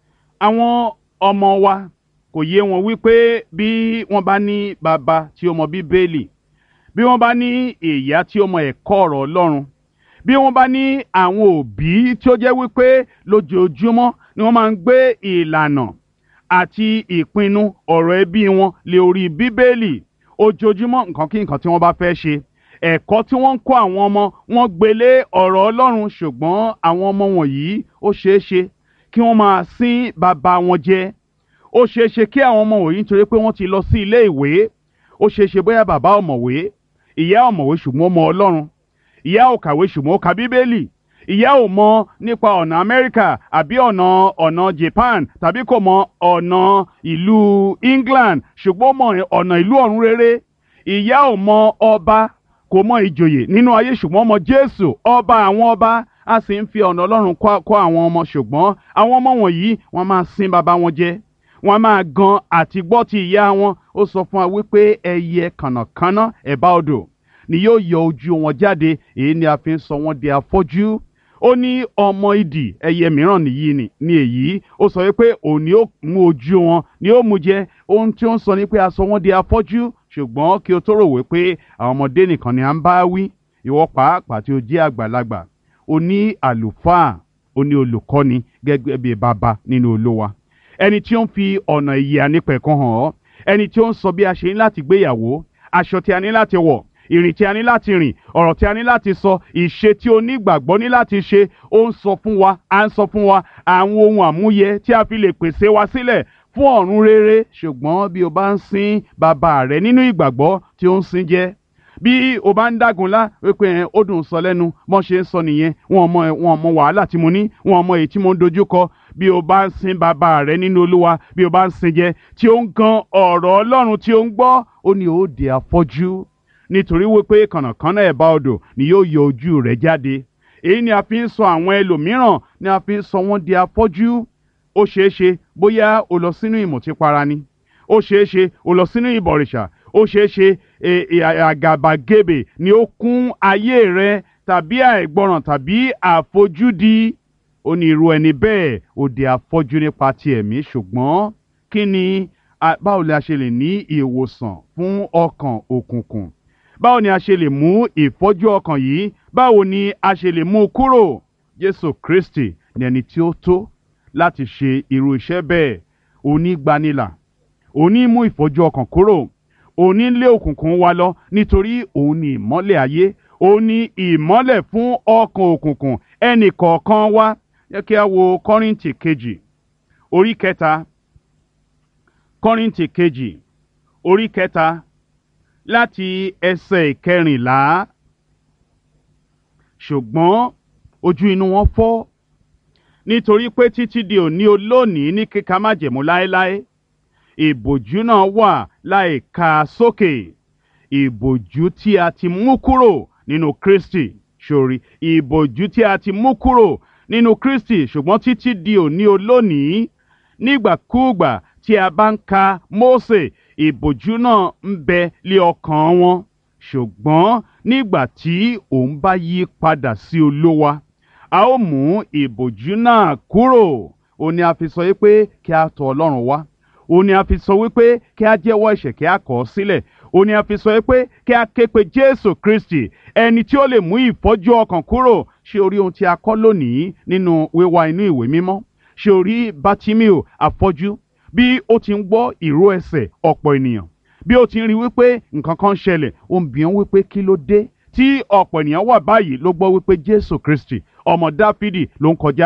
S1: Àwọn ọmọ wa kò yé wọn wípé bí wọ́n bá ní bàbá tí ó mọ bíbélì, bí wọ́n bá ní ìyá tí ó mọ ẹ̀kọ́ ọ̀rọ̀ Ọlọ́run, bí wọ́n bá ní àwọn òbí tí ó jẹ́ wípé lójoojúmọ́ ni wọ́n máa ń gbé ìlànà àti ìpinnu ọ̀rọ̀ ẹbí wọn lé orí bíbélì, ojoojúmọ́ nǹkan kí nǹkan tí wọ́n bá fẹ́ ṣe, ẹ̀kọ́ tí wọ́n ń kọ́ àwọn ọmọ wọn gbélé ọ̀rọ̀ Ọlọ́run, ṣùgbọ́n àwọn ọmọ wọ̀nyí ó ṣeé ṣe kí wọ́n máa sín bàbá wọn jẹ. Ó ṣeé ṣe kí àwọn ọmọ wọ̀nyí nítorí pé wọ́n ti lọ sí ilé ìwé, ó ṣeé ṣe bóyá bàbá ọ̀mọ̀wé, ìyá ọ̀mọ̀wé ṣùgbọ́n ó mọ Ọlọ́run, ìyá ò kàwé ṣùgbọ́n ó ka bíbélì, ìyá ò mọ nípa ọ̀nà Amẹ́ríkà àbí ọ̀nà ọ̀nà Japan tàbí kò mọ ọ̀nà ìlú England ṣùgbọ́n ó mọ ọ̀nà ìlú ọ̀run rere. Ìyá ò mọ ọba, kò mọ ìjòyè nínú ayé ṣùgbọ́n ó mọ Jésù ọba àwọn ọba. A sì ń fi ọ̀nà Ọlọ́run kọ́ àwọn ọmọ, ṣùgbọ́n àwọn ọmọ wọ̀nyí wọ́n máa sín bàbá wọn jẹ, wọ́n máa gan àti gbọ́ ti ìyá wọn. Ó sọ fún wa wípé ẹyẹ kànnàkànnà ẹ̀bá odò ni yóò yọ ojú wọn jáde, èyí ni a fi ń sọ wọ́n di afọ́jú. Ó ní ọmọ idì ẹyẹ mìíràn nìyí ni ní èyí, ó sọ wípé òun ni ó mú ojú wọn ni ó mú jẹ. Ohun tí ó ń sọ ni pé a sọ wọ́n di afọ́jú, ṣùgbọ́n kí o tó rò wípé àwọn ọmọdé nìkan ni à ń bá wí. Ìwọ pàápàá tí o jẹ́ àgbàlagbà, o ní àlùfáà, o ní olùkọ́ni gẹ́gẹ́ bí bàbá nínú Olúwa, ẹni tí ó ń fi ọ̀nà ìyè ànípẹ̀kun hàn ọ́, ẹni tí ó ń sọ bí a ṣe ní láti gbéyàwó, aṣọ tí a ní láti wọ̀, ìrìn tí a ní láti rìn, ọ̀rọ̀ tí a ní láti sọ, ìṣe tí onígbàgbọ́ ní láti ṣe. Ó ń sọ fún wa, à ń sọ fún wa àwọn ohun àmúyẹ tí a fi lè pèsè wa sílẹ̀ fún ọ̀run rere. Ṣùgbọ́n bí o bá ń sín bàbá rẹ nínú ìgbàgbọ́ tí ó ń sín jẹ, bí o bá ń dágunlá wípé ó dùn sọ lẹ́nu, mọ́ ṣe ń sọ nìyẹn, wọn mọ wọn mọ wàhálà tí mo ní, wọn mọ èyí tí mo ń dojúkọ. Bí o bá ń sín bàbá rẹ nínú Olúwa, bí o bá ń sín jẹ tí ó ń gan ọ̀rọ̀ Ọlọ́run tí ó ń gbọ́, ó ní ó di afọ́jú, nítorí wípé kànnàkànnà ẹ̀bá odò ni yóò yọ ojú rẹ̀ jáde. Èyí ni a fi ń sọ àwọn ẹlòmíràn, ni a fi ń sọ wọ́n di afọ́jú. Ó ṣeé ṣe bóyá o lọ sínú ìmùtípara ni, ó ṣeé ṣe o lọ sínú ìbọ̀rìṣà, ó ṣeé ṣe àgàbàgebè ni ó kún ayé rẹ, tàbí àìgbọràn tàbí àfojúdi. Ó ní irú ẹni bẹ́ẹ̀ ó di afọ́jú nípa ti ẹ̀mí. Ṣùgbọ́n kí ni báwo ni a ṣe lè ní ìwòsàn fún ọkàn òkùnkùn? Báwo ni a ṣe lè mú ìfọ́jú ọkàn yìí, báwo ni a ṣe lè mú kúrò? Jésù Kristi ni ẹni tí ó tó láti ṣe irú iṣẹ́ bẹ́ẹ̀. Onígbanilà, òní mú ìfọ́jú ọkàn kúrò, òní lé òkùnkùn wa lọ, nítorí òun ni ìmọ́lẹ̀ ayé, òun ni ìmọ́lẹ̀ fún ọkàn òkùnkùn ẹnì kọ̀ọ̀kan wa. Yẹ kí a wo Kọ́ríńtì kejì orí kẹta, Kọ́ríńtì kejì orí kẹta láti ẹsẹ̀ ìkẹrìnlá. Ṣùgbọ́n ojú inú wọn fọ́, nítorí pé títí di òní olónìí ní kíka májẹ̀mú láéláé, ìbòjú náà wà láì ka sókè, ìbòjú tí a ti mú kúrò nínú Kristi. Sórí ìbòjú tí a ti mú kúrò nínú Kristi, ṣùgbọ́n títí di òní olónìí, nígbàkúùgbà tí a bá ń ka Mósè, ìbòjú náà ń bẹ lé ọkàn wọn. Ṣùgbọ́n nígbà tí òun bá yí padà sí Olúwa, a ó mú ìbòjú náà kúrò. Ó ní a fi sọ wípé kí a tọ̀ Ọlọ́run wá, ó ní a fi sọ wípé kí a jẹ́wọ́ ẹ̀ṣẹ̀ kí a kọ̀ ọ́ sílẹ̀, ó ní a fi sọ wípé kí a ké pe Jésù Kristi, ẹni tí ó lè mú ìfọ́jú ọkàn kúrò. Ṣé o rí ohun tí a kọ́ lónìí nínú wíwá inú ìwé mímọ́? Ṣé o rí Bátíméò afọ́jú bí ó ti ń gbọ́ ìró ẹsẹ̀ ọ̀pọ̀ ènìyàn, bí ó ti ń rí wípé nǹkan kan ṣẹlẹ̀, ó ń bi wọ́n wípé kí ló dé tí ọ̀pọ̀ ènìyàn wà báyìí? Ló gbọ́ wípé Jésù Kristi ọmọ Dáfídì ló ń kọjá lọ.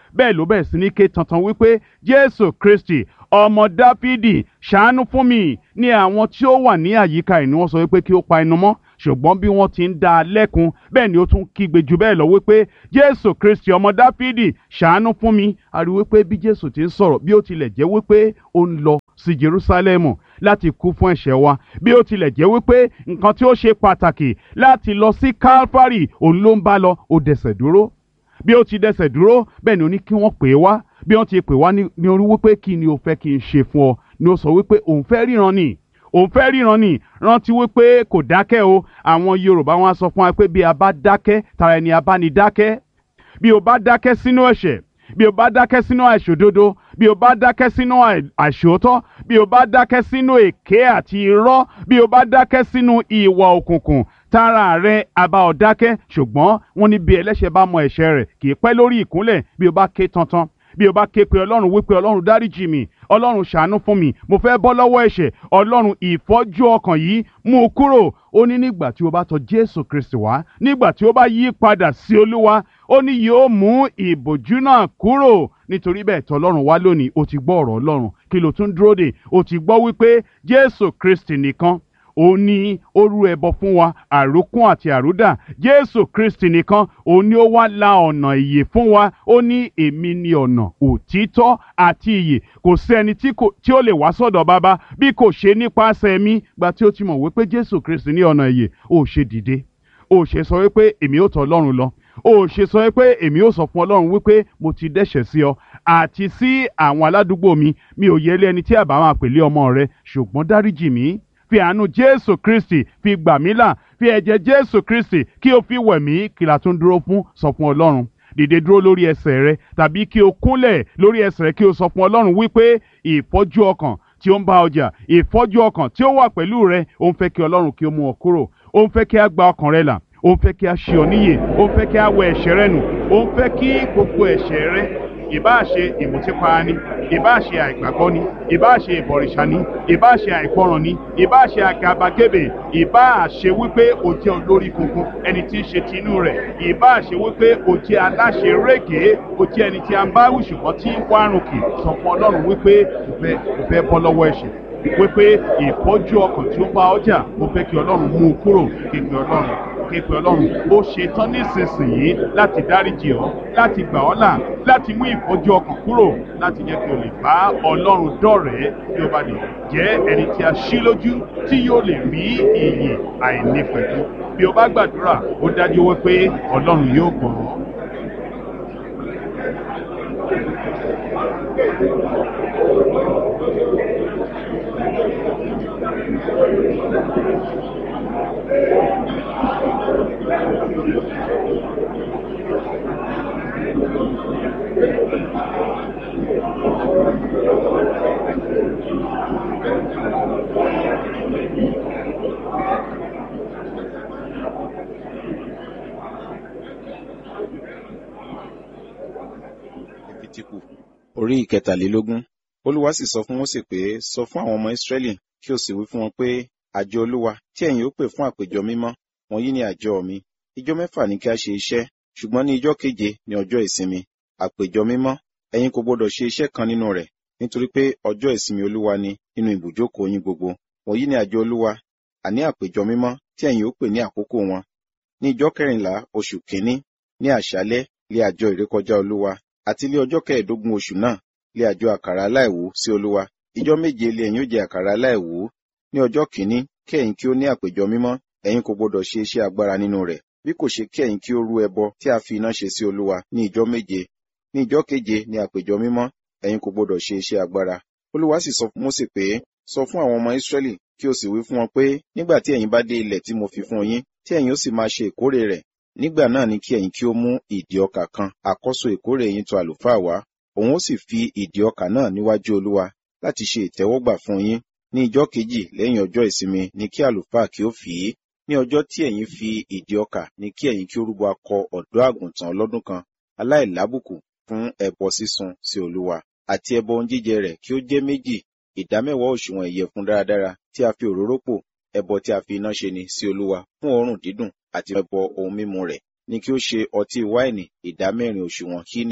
S1: bẹ́ẹ̀ ló bẹ̀rẹ̀ sí ní ké tantan wípé Jésù Kristi ọmọ Dáfídì ṣàánú fún mi. Ní àwọn tí ó wà ní àyíká ẹ̀ ni wọ́n sọ wípé kí ó pa ẹnu mọ́, ṣùgbọ́n bí wọ́n ti ń dá a lẹ́kun bẹ́ẹ̀ ni ó tún kígbe jù bẹ́ẹ̀ lọ wípé Jésù Kristi ọmọ Dáfídì ṣàánú fún mi. A rí wípé bí Jésù ti ń sọ̀rọ̀, bí ó tilẹ̀ jẹ́ wípé ó ń lọ sí Jerúsálẹ́mù láti kú fún ẹ̀ṣẹ̀ wa, bí ó tilẹ̀ jẹ́ wípé nǹkan tí ó ṣe pàtàkì láti lọ sí Kálfárì òun ló ń bá lọ, ó dẹsẹ̀ dúró. Bí ó ti dẹsẹ̀ dúró bẹ́ẹ̀ ni ó ní kí wọ́n pè é wá. Bí wọ́n ti pè wá ní orí wípé kí ni o fẹ́ kí n ṣe fún ọ, ni ó sọ wípé òun fẹ́ ríran ni òun fẹ́ ríran ni. Rántí wípé kò dákẹ́ o. Àwọn Yorùbá wọn á sọ fún wa pé bí a bá dákẹ́ tara ẹni a bá ní dákẹ́. Bí o bá dákẹ́ sínú ẹ̀ṣẹ̀, bí o bá dákẹ́ sínú àìṣòdodo, bí o bá dákẹ́ sínú àìṣòótọ́, bí o bá dákẹ́ sínú èké àti irọ́, bí o bá dákẹ́ sínú ìwà òkùnkùn, tara rẹ a bá ọ dákẹ́. Ṣùgbọ́n wọ́n ní bí ẹlẹ́ṣẹ̀ bá mọ ẹ̀ṣẹ̀ rẹ̀ kì í pẹ́ lórí ìkúnlẹ̀. Bí o bá ké tantan, bí o bá ké pe Ọlọ́run wípé Ọlọ́run dáríjì mi, Ọlọ́run ṣàánú fún mi, mo fẹ́ bọ́ lọ́wọ́ ẹ̀ṣẹ̀, Ọlọ́run ìfọ́jú ọkàn yìí mú u kúrò. Ó ní nígbà tí o bá tọ̀ Jésù Kristi wá, nígbà tí o bá yí padà sí Olúwa, ó ní yóò mú ìbòjú náà kúrò. Nítorí bẹ́ẹ̀ tọ̀ Ọlọ́run wá lónìí, o ti gbọ́ ọ̀rọ̀ Ọlọ́run, kí ló tún dúró dè? O ti gbọ́ wípé Jésù Kristi nìkan ó ní ó rú ẹbọ fún wa, àrókún àti àrúdà. Jésù Kristi nìkan ó ní ó wá la ọ̀nà ìyè fún wa. Ó ní èmi ni ọ̀nà, òtítọ́ àti ìyè. Kò sí ẹni tí ó lè wá sọ́dọ̀ Baba bí kò ṣe nípasẹ̀ mi. Gba tí ó ti mọ̀ wípé Jésù Kristi ní ọ̀nà ìyè, ó ṣe dìde, ó ṣe sọ wípé èmi ó tọ̀ Ọlọ́run lọ, ó ṣe sọ wípé èmi ó sọ fún Ọlọ́run wípé mo ti dẹ́ṣẹ̀ sí ọ àti sí àwọn aládùúgbò mi, mi ò yẹ lé ẹni tí àbá máa pèlé ọmọ rẹ, ṣùgbọ́n dáríjì mí. Fi àánú Jésù Kristi fi gbà mí là, fi ẹ̀jẹ̀ Jésù Kristi kí o fi wẹ̀ mí. Kí la tún dúró fún? Sọ fún Ọlọ́run. Dìde dúró lórí ẹsẹ̀ rẹ, tàbí kí o kúnlẹ̀ lórí ẹsẹ̀ rẹ kí o sọ fún Ọlọ́run wípé ìfọ́jú ọkàn tí ó ń bá ọjà, ìfọ́jú ọkàn tí ó wà pẹ̀lú rẹ, ó ń fẹ́ kí Ọlọ́run kí ó mú ọ kúrò. Ó ń fẹ́ kí a gba ọkàn rẹ là, ó ń fẹ́ kí a ṣe ọ níyè, ó ń fẹ́ kí a wẹ ẹ̀ṣẹ̀ rẹ nù, ó ń fẹ́ kí gbogbo ẹ̀ṣẹ̀ rẹ, ìbáà ṣe ìmùtípara ni, ìbáà ṣe àìgbàgbọ́ ni, ìbáà ṣe ìbọ̀rìṣà ni, ìbáà ṣe àìgbọràn ni, ìbáà ṣe àgàbàgebè, ìbáà ṣe wípé o jẹ́ olórí kunkun, ẹni tí ń ṣe tinú rẹ̀, ìbáà ṣe wípé o jẹ́ aláṣẹ rékèé, o jẹ́ ẹni tí a ń bá wí ṣùgbọ́n tí ń wárùn kì. Sọ fún Ọlọ́run wípé o fẹ́ o fẹ́ bọ́ lọ́wọ́ ẹ̀ṣẹ̀, wípé ìfọ́jú ọkàn tí ó bá ọjà, mo fẹ́ kí Ọlọ́run mú u kúrò. Képe Ọlọ́run, képe Ọlọ́run. Ó ṣe tán nísinsìnyí láti dáríjì ọ́, láti gbà ọ́ là, láti mú ìfọ́jú ọkàn kúrò, láti jẹ́ kí o lè bá Ọlọ́run dọ̀rẹ́, kí o bá lè jẹ́ ẹni tí a ṣí lójú, tí yóò lè rí ìyè àìnípẹ̀kun. Bí o bá gbàdúrà, ó dájú wípé Ọlọ́run yóò gbọ́ ọ.
S2: Orí ìkẹtàlélógún. Olúwa sì sọ fún Mósè pé, sọ fún àwọn ọmọ Ísírẹ́lì kí o sì wí fún wọn pé, àjọ Olúwa tí ẹ̀yin ó pè fún àpéjọ mímọ́ wọ̀nyí ni àjọ mi. Ijọ́ mẹ́fà ni kí a ṣe iṣẹ́, ṣùgbọ́n ní ijọ́ keje ni ọjọ́ ìsinmi, àpéjọ mímọ́. Ẹ̀yin kò gbọdọ̀ ṣe iṣẹ́ kan nínú rẹ̀, nítorí pé ọjọ́ ìsinmi Olúwa ni nínú ibùjókòó yín gbogbo. Wọ̀nyí ni àjọ Olúwa, àní àpéjọ mímọ́ tí ẹ̀yin ó pè ní àkókò wọn. Ní ijọ́ kẹrìnlá oṣù kìíní, ní àṣálẹ́ lé àjọ ìrékọjá Olúwa, àti lé ọjọ́ kẹẹ̀ẹ́dógún oṣù náà lé àjọ àkàrà aláìwú sí Olúwa. Ijọ́ méje lé ẹ̀yin ó jẹ àkàrà aláìwú. Ní ọjọ́ kìíní kí ẹ̀yin kí ó ní àpéjọ mímọ́, ẹ̀yin kò gbọdọ̀ ṣe iṣẹ́ agbára nínú rẹ̀, bí kò ṣe kí ẹ̀yin kí ó rú ẹbọ tí a fi iná ṣe sí Olúwa ní ijọ́ méje. Ní ijọ́ keje ní àpéjọ mímọ́, ẹ̀yin kò gbọdọ̀ ṣe iṣẹ́ agbára. Olúwa sì sọ fún Mósè pé, sọ fún àwọn ọmọ Ísírẹ́lì kí o sì wí fún wọn pé, nígbà tí ẹ̀yin bá dé ilẹ̀ tí mo fi fún yín, tí ẹ̀yin ó sì máa ṣe ìkórè rẹ̀, nígbà náà ni kí ẹ̀yin kí ó mú ìdì ọkà kan, àkọ́so ìkórè yín tọ̀ àlùfáà wá. Òun ó sì fi ìdì ọkà náà níwájú Olúwa láti ṣe ìtẹ́wọ́gbà fún yín. Ní ijọ́ kejì lẹ́yìn ọjọ́ ìsinmi ni kí àlùfáà kí ó fì í. Ní ọjọ́ tí ẹ̀yin fi ìdì ọkà ni kí ẹ̀yin kí ó rúbọ akọ ọ̀dọ́ àgùntàn ọlọ́dún kan aláìlábùkù fún ẹbọ sísun sí Olúwa, àti ẹbọ ohun jíjẹ rẹ̀ kí ó jẹ́ méjì, ìdámẹ́wàá òṣùwọ̀n ìyẹ̀fun dáradára tí a fi òróró pò, ẹbọ tí a fi iná ṣe ni sí Olúwa fún òórùn dídùn, àti ẹbọ ohun mímu rẹ̀ ni kí ó ṣe ọtí wáìnì ìdámẹ́rin òṣùwọ̀n hínì.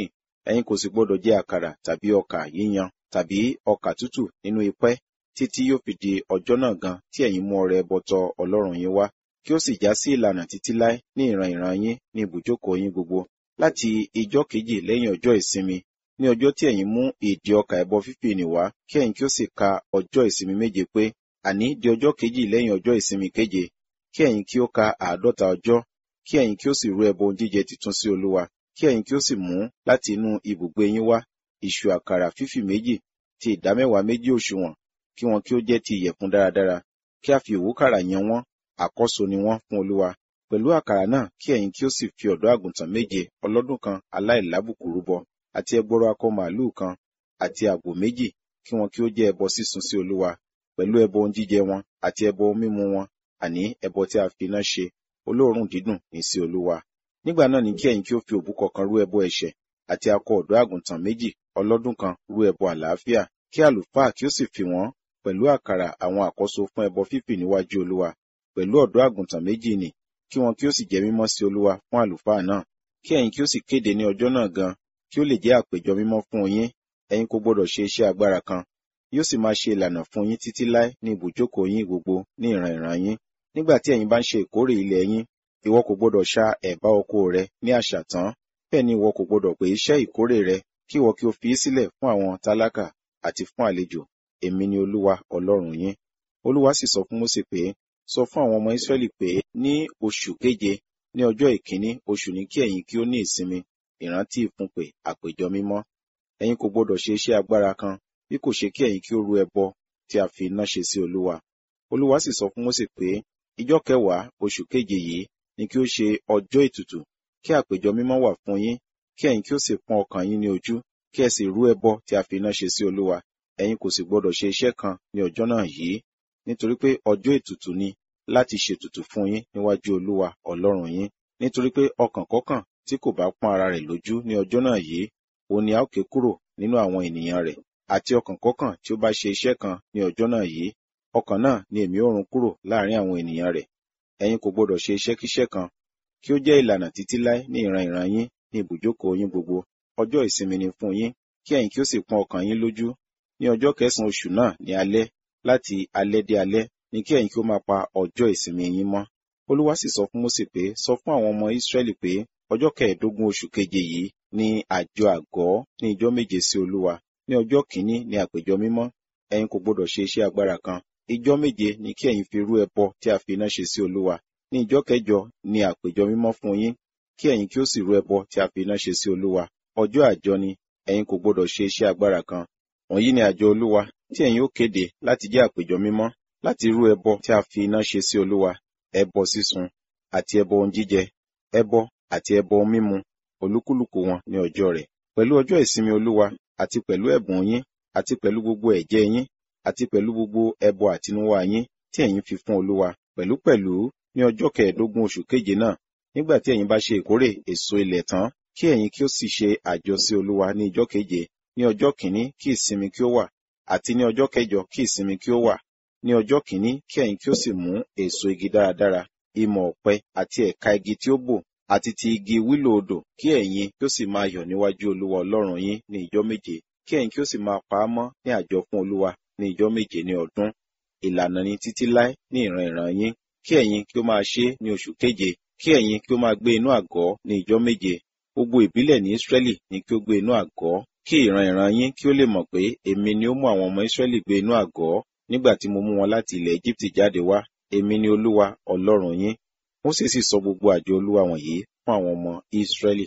S2: ẹ̀yin kò sì gbọdọ̀ jẹ àkàrà tàbí ọkà yíyan tàbí ọkà tútù nínú ipẹ́ títí yóò fi di ọjọ́ náà gan tí ẹ̀yin mú ọrẹ ẹbọ tọ Ọlọ́run yín wá, kí ó sì já sí ìlànà títí láé ní ìran ìran yín ní ibùjókòó yín gbogbo. Láti ijọ́ kejì lẹ́yìn ọjọ́ ìsinmi, ní ọjọ́ tí ẹ̀yin mú ìdì ọkà ẹbọ fífì nì wá, kí ẹ̀yin kí ó sì ka ọjọ́ ìsinmi méje pé, àní di ọjọ́ kejì lẹ́yìn ọjọ́ ìsinmi keje, kí ẹ̀yin kí ó ka àádọ́ta ọjọ́, kí ẹ̀yin kí ó sì rú ẹbọ ohun jíjẹ titun sí Olúwa, kí ẹ̀yin kí ó sì mú láti inú ibùgbé yín wá ìṣù àkàrà fífì méjì ti ìdámẹ́wàá méjì òṣùwọ̀n, kí wọn kí ó jẹ́ ti ìyẹ̀fun dáradára, kí a fi òwúkàrà yan wọ́n, àkọ́so ni wọ́n fún Olúwa. Pẹ̀lú àkàrà náà kí ẹ̀yin kí ó sì fi ọ̀dọ́ àgùntàn méje ọlọ́dún kan aláìlábùkù rúbọ, àti ẹgbọrọ akọ màlúù kan, àti àgbò méjì, kí wọn kí ó jẹ́ ẹbọ sísun sí Olúwa, pẹ̀lú ẹbọ ohun jíjẹ wọn, àti ẹbọ ohun mímu wọn, àní ẹbọ tí a fi iná ṣe, olóòórùn dídùn ní sí Olúwa. Nígbà náà ni kí ẹ̀yin kí ó fi òbúkọ kan rú ẹbọ ẹ̀ṣẹ̀, àti akọ ọ̀dọ́ àgùntàn méjì ọlọ́dún kan rú ẹbọ àlàáfíà, kí àlùfáà kí ó sì fi wọ́n pẹ̀lú àkàrà àwọn àkọ́so fún ẹbọ fífì níwájú Olúwa, pẹ̀lú ọ̀dọ́ àgùntàn méjì nì, kí wọn kí ó sì jẹ́ mímọ́ sí Olúwa fún àlùfáà náà. Kí ẹ̀yin kí ó sì kéde ní ọjọ́ náà gan, kí ó lè jẹ́ àpéjọ mímọ́ fún yín. Ẹ̀yin kò gbọdọ̀ ṣe iṣẹ́ agbára kan, yóò sì máa ṣe ìlànà fún yín títí láé ní ibùjókòó yín gbogbo ní ìran ìran yín. Nígbà tí ẹ̀yin bá ń ṣe ìkórè ilẹ̀ yín, ìwọ kò gbọdọ̀ ṣá ẹ̀bá oko rẹ ní àṣàtán, bẹ́ẹ̀ ni ìwọ kò gbọdọ̀ pè iṣẹ́ ìkórè rẹ, kí ìwọ kí o fi í sílẹ̀ fún àwọn tálákà àti fún àlejò. Èmi ni Olúwa Ọlọ́run yín. Olúwa sì sọ fún Mósè pé, sọ fún àwọn ọmọ Ísírẹ́lì pé ní oṣù keje ní ọjọ́ ìkíní oṣù ní kí ẹ̀yin kí ó ní ìsinmi, ìrántí ìfúnpè àpéjọ mímọ́. Ẹ̀yin kò gbọdọ̀ ṣe iṣẹ́ agbára kan, bí kò ṣe kí ẹ̀yin kí ó rú ẹbọ tí a fi iná ṣe sí Olúwa. Olúwa sì sọ fún Mósè pé, ijọ́ kẹwàá oṣù keje yìí ni kí ó ṣe ọjọ́ ìtùtù, kí àpéjọ mímọ́ wà fún yín, kí ẹ̀yin kí ó sì pọ́n ọkàn yín ní ojú, kí ẹ sì rú ẹbọ tí a fi iná ṣe sí Olúwa. Ẹ̀yin kò sì gbọdọ̀ ṣe iṣẹ́ kan ní ọjọ́ náà yìí, nítorí pé ọjọ́ ìtùtù ni láti ṣètùtù fún yín níwájú Olúwa Ọlọ́run yín. Nítorí pé ọkàn kọ́kàn tí kò bá pọ́n ara rẹ̀ lójú ní ọjọ́ náà yìí, òun ni a ó ké kúrò nínú àwọn ènìyàn rẹ̀, àti ọkàn kọ́kàn tí ó bá ṣe iṣẹ́ kan ní ọjọ́ náà yìí, ọkàn náà ni èmi ó run kúrò láàrin àwọn ènìyàn rẹ̀. Ẹ̀yin kò gbọdọ̀ ṣe iṣẹ́kíṣẹ́ kan, kí ó jẹ́ ìlànà títí láé ní ìran ìran yín ní ibùjókòó yín gbogbo. Ọjọ́ ìsinmi ni fún yín, kí ẹ̀yin kí ó sì pọ́n ọkàn yín lójú. Ní ọjọ́ kẹsàn-án oṣù náà ní alẹ́, láti alẹ́ dé alẹ́, ni kí ẹ̀yin kí ó máa pa ọjọ́ ìsinmi yín mọ́. Olúwa sì sọ fún Mósè pé, sọ fún àwọn ọmọ Ísírẹ́lì pé ọjọ́ kẹẹ̀ẹ́dógún oṣù keje yìí ni àjọ àgọ́ ní ijọ́ méje sí Olúwa. Ní ọjọ́ kìíní ni àpéjọ mímọ́, ẹ̀yin kò gbọdọ̀ ṣe iṣẹ́ agbára kan. Ijọ́ méje ni kí ẹ̀yin fi rú ẹbọ tí a fi iná ṣe sí Olúwa. Ní ijọ́ kẹjọ ni àpéjọ mímọ́ fún yín, kí ẹ̀yin kí ó sì rú ẹbọ tí a fi iná ṣe sí Olúwa. Ọjọ́ àjọ ni, ẹ̀yin kò gbọdọ̀ ṣe iṣẹ́ agbára kan. Wọ̀nyí ni àjọ Olúwa tí ẹ̀yin ó kéde láti jẹ́ àpéjọ mímọ́, láti rú ẹbọ tí a fi iná ṣe sí Olúwa, ẹbọ sísun àti ẹbọ ohun jíjẹ, ẹbọ àti ẹbọ ohun mímu, olúkúlùkù wọn ní ọjọ́ rẹ̀, pẹ̀lú ọjọ́ ìsinmi Olúwa, àti pẹ̀lú ẹ̀bùn yín, àti pẹ̀lú gbogbo ẹ̀jẹ́ yín, àti pẹ̀lú gbogbo ẹbọ àtinúwá yín tí ẹ̀yin fi fún Olúwa. Pẹ̀lúpẹ̀lú ní ọjọ́ kẹẹ̀ẹ́dógún oṣù keje náà, nígbà tí ẹ̀yin bá ṣe ìkórè èso ilẹ̀ tán, kí ẹ̀yin kí ó sì ṣe àjọ sí Olúwa ní ijọ́ keje. Ní ọjọ́ kìíní kí ìsinmi kí ó wà, àti ní ọjọ́ kẹjọ kí ìsinmi kí ó wà. Ní ọjọ́ kìíní kí ẹ̀yin kí ó sì mú èso igi dáradára, ìmọ̀ ọ̀pẹ àti ẹ̀ka igi tí ó bò, àti ti igi wílò odò, kí ẹ̀yin kí ó sì máa yọ̀ níwájú Olúwa Ọlọ́run yín ní ijọ́ méje, kí ẹ̀yin kí ó sì máa pa á mọ́ ní àjọ fún Olúwa ní ijọ́ méje ní ọdún. Ìlànà ni títí láé ní ìran ìran yín. Kí ẹ̀yin kí ó máa ṣe é ní oṣù keje, kí ẹ̀yin kí ó máa gbé inú àgọ́ ní ijọ́ méje. Gbogbo ìbílẹ̀ ní Ísírẹ́lì ni kí ó gbé inú àgọ́, kí ìran ìran yín kí ó lè mọ̀ pé èmi ni ó mú àwọn ọmọ Ísírẹ́lì gbé inú àgọ́ nígbà tí mo mú wọn láti ilẹ̀ Égíptì jáde wá. Èmi ni Olúwa Ọlọ́run yín. Mósè sì sọ gbogbo àjọ Olúwa wọ̀nyí fún àwọn ọmọ Ísírẹ́lì.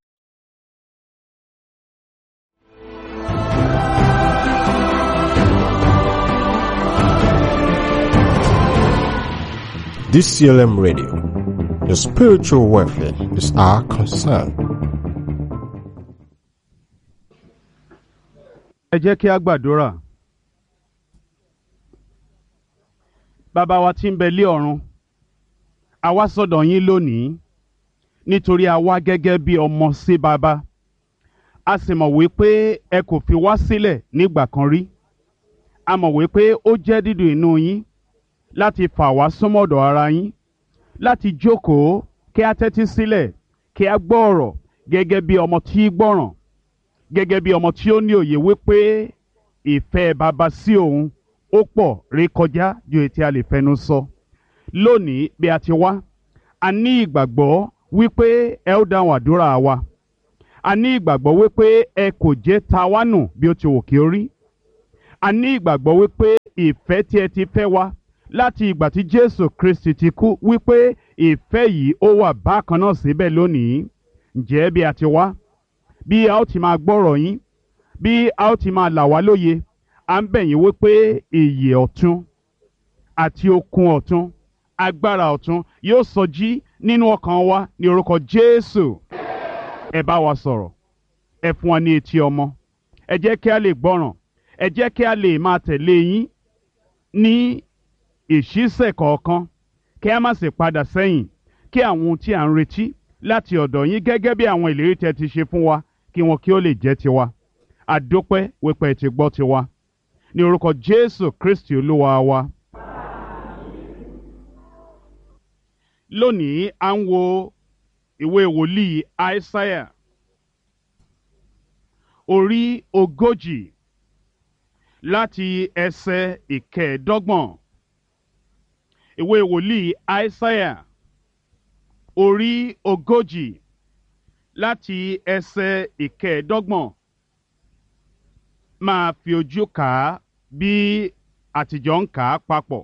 S3: D C L M Radio, your spiritual welfare is our concern.
S1: Ẹ jẹ́ kí a gbàdúrà. Bàbá wa tí ń bẹ lé ọ̀run, a wá sọ́dọ̀ yín lónìí nítorí a wá gẹ́gẹ́ bí ọmọ sí bàbá. A sì mọ̀ wípé ẹ kò fi wá sílẹ̀ nígbà kan rí. A mọ̀ wípé ó jẹ́ dídùn inú yín láti fà wá súnmọ́dọ̀ ara yín, láti jókòó kí a tẹ́tí sílẹ̀, kí a gbọ́ ọ̀rọ̀ gẹ́gẹ́ bí ọmọ tí gbọ́ràn, gẹ́gẹ́ bí ọmọ tí ó ní òye wípé ìfẹ́ baba sí òun ó pọ̀ rékọjá ju èyí tí a lè fẹnu sọ. Lónìí bí a ti wá, a ní ìgbàgbọ́ wípé ẹ ó dáhùn àdúrà wa. A ní ìgbàgbọ́ wípé ẹ kò jẹ́ ta wá nù bí ó ti wù kí ó rí. A ní ìgbàgbọ́ wípé ìfẹ́ tí ẹ ti fẹ́ wa láti ìgbà tí Jésù Kristi ti kú, wípé ìfẹ́ yìí ó wà bákan náà síbẹ̀ lónìí. Ǹjẹ́ bí a ti wá, bí a ó ti máa gbọ́rọ̀ yín, bí a ó ti máa là wá lóye, à ń bẹ̀ yín wípé ìyè ọ̀tun àti okun ọ̀tun, agbára ọ̀tun yóò sọjí nínú ọkàn wa ní orúkọ Jésù. Ẹ bá wa sọ̀rọ̀, ẹ fún wa ní etí ọmọ, ẹ jẹ́ kí a lè gbọ́ràn, ẹ jẹ́ kí a lè máa tẹ̀lé yín ní ìṣísẹ̀ kọ̀ọ̀kan, kí a má sì padà sẹ́yìn, kí àwọn ohun tí à ń retí láti ọ̀dọ̀ yín gẹ́gẹ́ bí àwọn ìlérí tẹ́ ti ṣe fún wa, kí wọn kí ó lè jẹ́ tiwa. Àdópẹ́ wípé ẹ ti gbọ́ tiwa. Ní orúkọ Jésù Kristi Olúwa wa. Lónìí à ń wo ìwé wòlíì Aísáyà orí ogójì láti ẹsẹ̀ ìkẹẹ̀ẹ́dọ́gbọ̀n. Ìwé wòlíì Aísáyà orí ogójì láti ẹsẹ̀ ìkẹẹ̀ẹ́dọ́gbọ̀n. Máa fi ojú kà á bí àtijọ́ ń kà á papọ̀.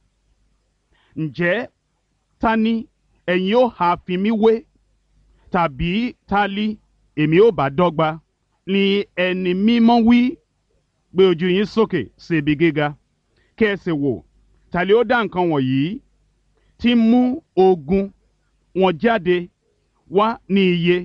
S1: Ǹjẹ́ ta ni ẹ̀yin ó ha fi mí wé? Tàbí ta li èmi ó bá dọ́gba? Ni ẹni mímọ́ wí. Gbé ojú yín sókè sí ibi gíga, kí ẹ sì wò, ta li ó dá nǹkan wọ̀nyí tí mú ogun wọn jáde wá ní iye?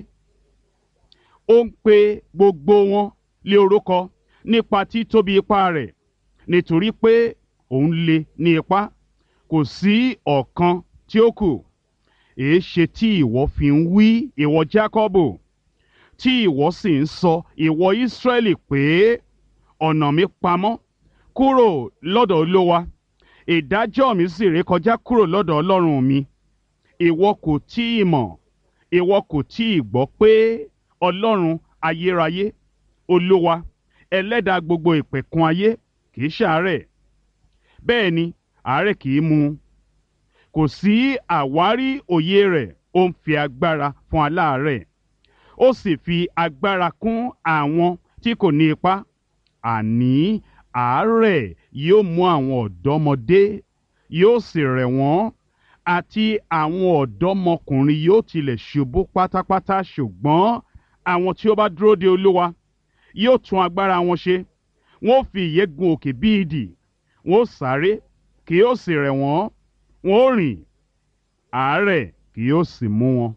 S1: Ó ń pe gbogbo wọn lé orúkọ nípa títóbi ipá rẹ̀, nítorí pé òun le ní ipá, kò sí ọ̀kan tí ó kù. Èéṣe tí ìwọ fi ń wí, ìwọ Jákọ́bù, tí ìwọ sì ń sọ, ìwọ Ísírẹ́lì, pé ọ̀nà mi pamọ́ kúrò lọ́dọ̀ Olúwa, ìdájọ́ mi sì rékọjá kúrò lọ́dọ̀ Ọlọ́run mi? Ìwọ kò tí ì mọ̀, ìwọ kò tí ì gbọ́ pé Ọlọ́run ayérayé, Olúwa, ẹlẹ́dàá gbogbo ìpẹ̀kun ayé, kì í ṣàárẹ̀, bẹ́ẹ̀ ni àárẹ̀ kì í mú. Kò sí àwárí òye rẹ̀, ó ń fi agbára fún aláàárẹ̀, ó sì fi agbára kún àwọn tí kò ní ipá. Àní àárẹ̀ yóò mú àwọn ọ̀dọ́mọdé, yóò sì rẹ̀ wọ́n, àti àwọn ọ̀dọ́mọkùnrin yóò tilẹ̀ ṣubú pátápátá. Ṣùgbọ́n àwọn tí ó bá dúró de Olúwa yóò tún agbára wọn ṣe. Wọ́n ó fi ìyẹ́ gun òkè bí idì, wọ́n ó sáré, kì yóò sì rẹ̀ wọ́n, wọ́n ó rìn, àárẹ̀ kì yóò sì mú wọn.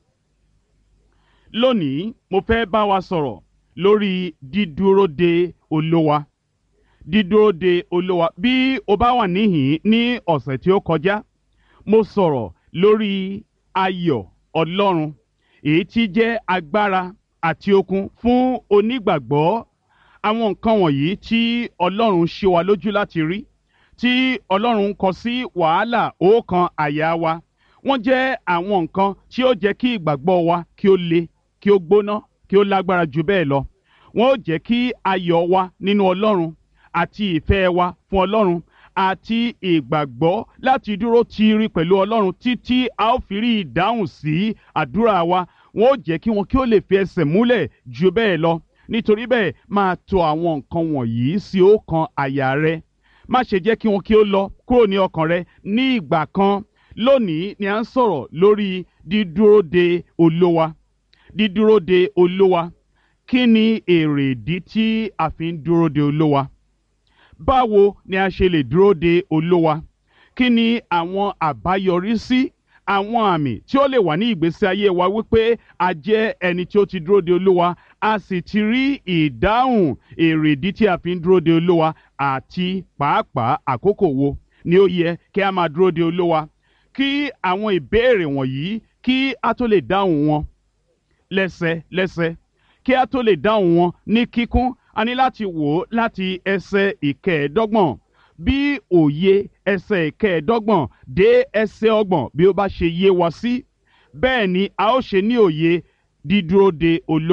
S1: Lónìí mo fẹ́ bá wa sọ̀rọ̀ lórí dídúró de Olúwa. Dídúró de Olúwa. Bí o bá wà níhìn ní ọ̀sẹ̀ tí ó kọjá, mo sọ̀rọ̀ lórí ayọ̀ Ọlọ́run, èyí tí jẹ́ agbára àti okun fún onígbàgbọ́. Àwọn nǹkan wọ̀nyí tí Ọlọ́run ṣe wa lójú láti rí, tí Ọlọ́run kọ sí wàhálà ọkàn àyà wa, wọ́n jẹ́ àwọn nǹkan tí ó jẹ́ kí ìgbàgbọ́ wa kí ó le, kí ó gbóná, kí ó lágbára jù bẹ́ẹ̀ lọ. Wọ́n ó jẹ́ kí ayọ̀ wa nínú Ọlọ́run àti ìfẹ́ wa fún Ọlọ́run àti ìgbàgbọ́ láti dúró tiiri pẹ̀lú Ọlọ́run títí a ó fi rí ìdáhùn sí àdúrà wa, wọ́n ó jẹ́ kí wọn kí ó lè fi ẹsẹ̀ múlẹ̀ jù bẹ́ẹ̀ lọ. Nítorí bẹ́ẹ̀, máa tò àwọn nǹkan wọ̀nyí sí ọkàn àyà rẹ. Má ṣe jẹ́ kí wọn kí ó lọ kúrò ní ọkàn rẹ ní ìgbà kan. Lónìí ni à ń sọ̀rọ̀ lórí dídúró de Olúwa. Dídúró de Olúwa. Kí ni èrè ìdí tí a fi ń dúró de Olúwa? Báwo ni a ṣe lè dúró de Olúwa? Kí ni àwọn àbáyọrísí, àwọn àmì tí ó lè wà ní ìgbésí ayé wa wípé a jẹ́ ẹni tí ó ti dúró de Olúwa, a sì ti rí ìdáhùn èrèdí tí a fi ń dúró de Olúwa, àti pàápàá àkókò wo ni ó yẹ kí a máa dúró de Olúwa? Kí àwọn ìbéèrè wọ̀nyí kí a tó lè dáhùn wọn lẹ́sẹlẹ́sẹ, kí a tó lè dáhùn wọn ní kíkún, a ní láti wò ó láti ẹsẹ̀ ìkẹẹ̀ẹ́dọ́gbọ̀n. Bí òye ẹsẹ̀ ìkẹẹ̀ẹ́dọ́gbọ̀n dé ẹsẹ̀ ọgbọ̀n bí ó bá ṣe yé wa sí, bẹ́ẹ̀ ni a ó ṣe ní òye dídúró de Olúwa.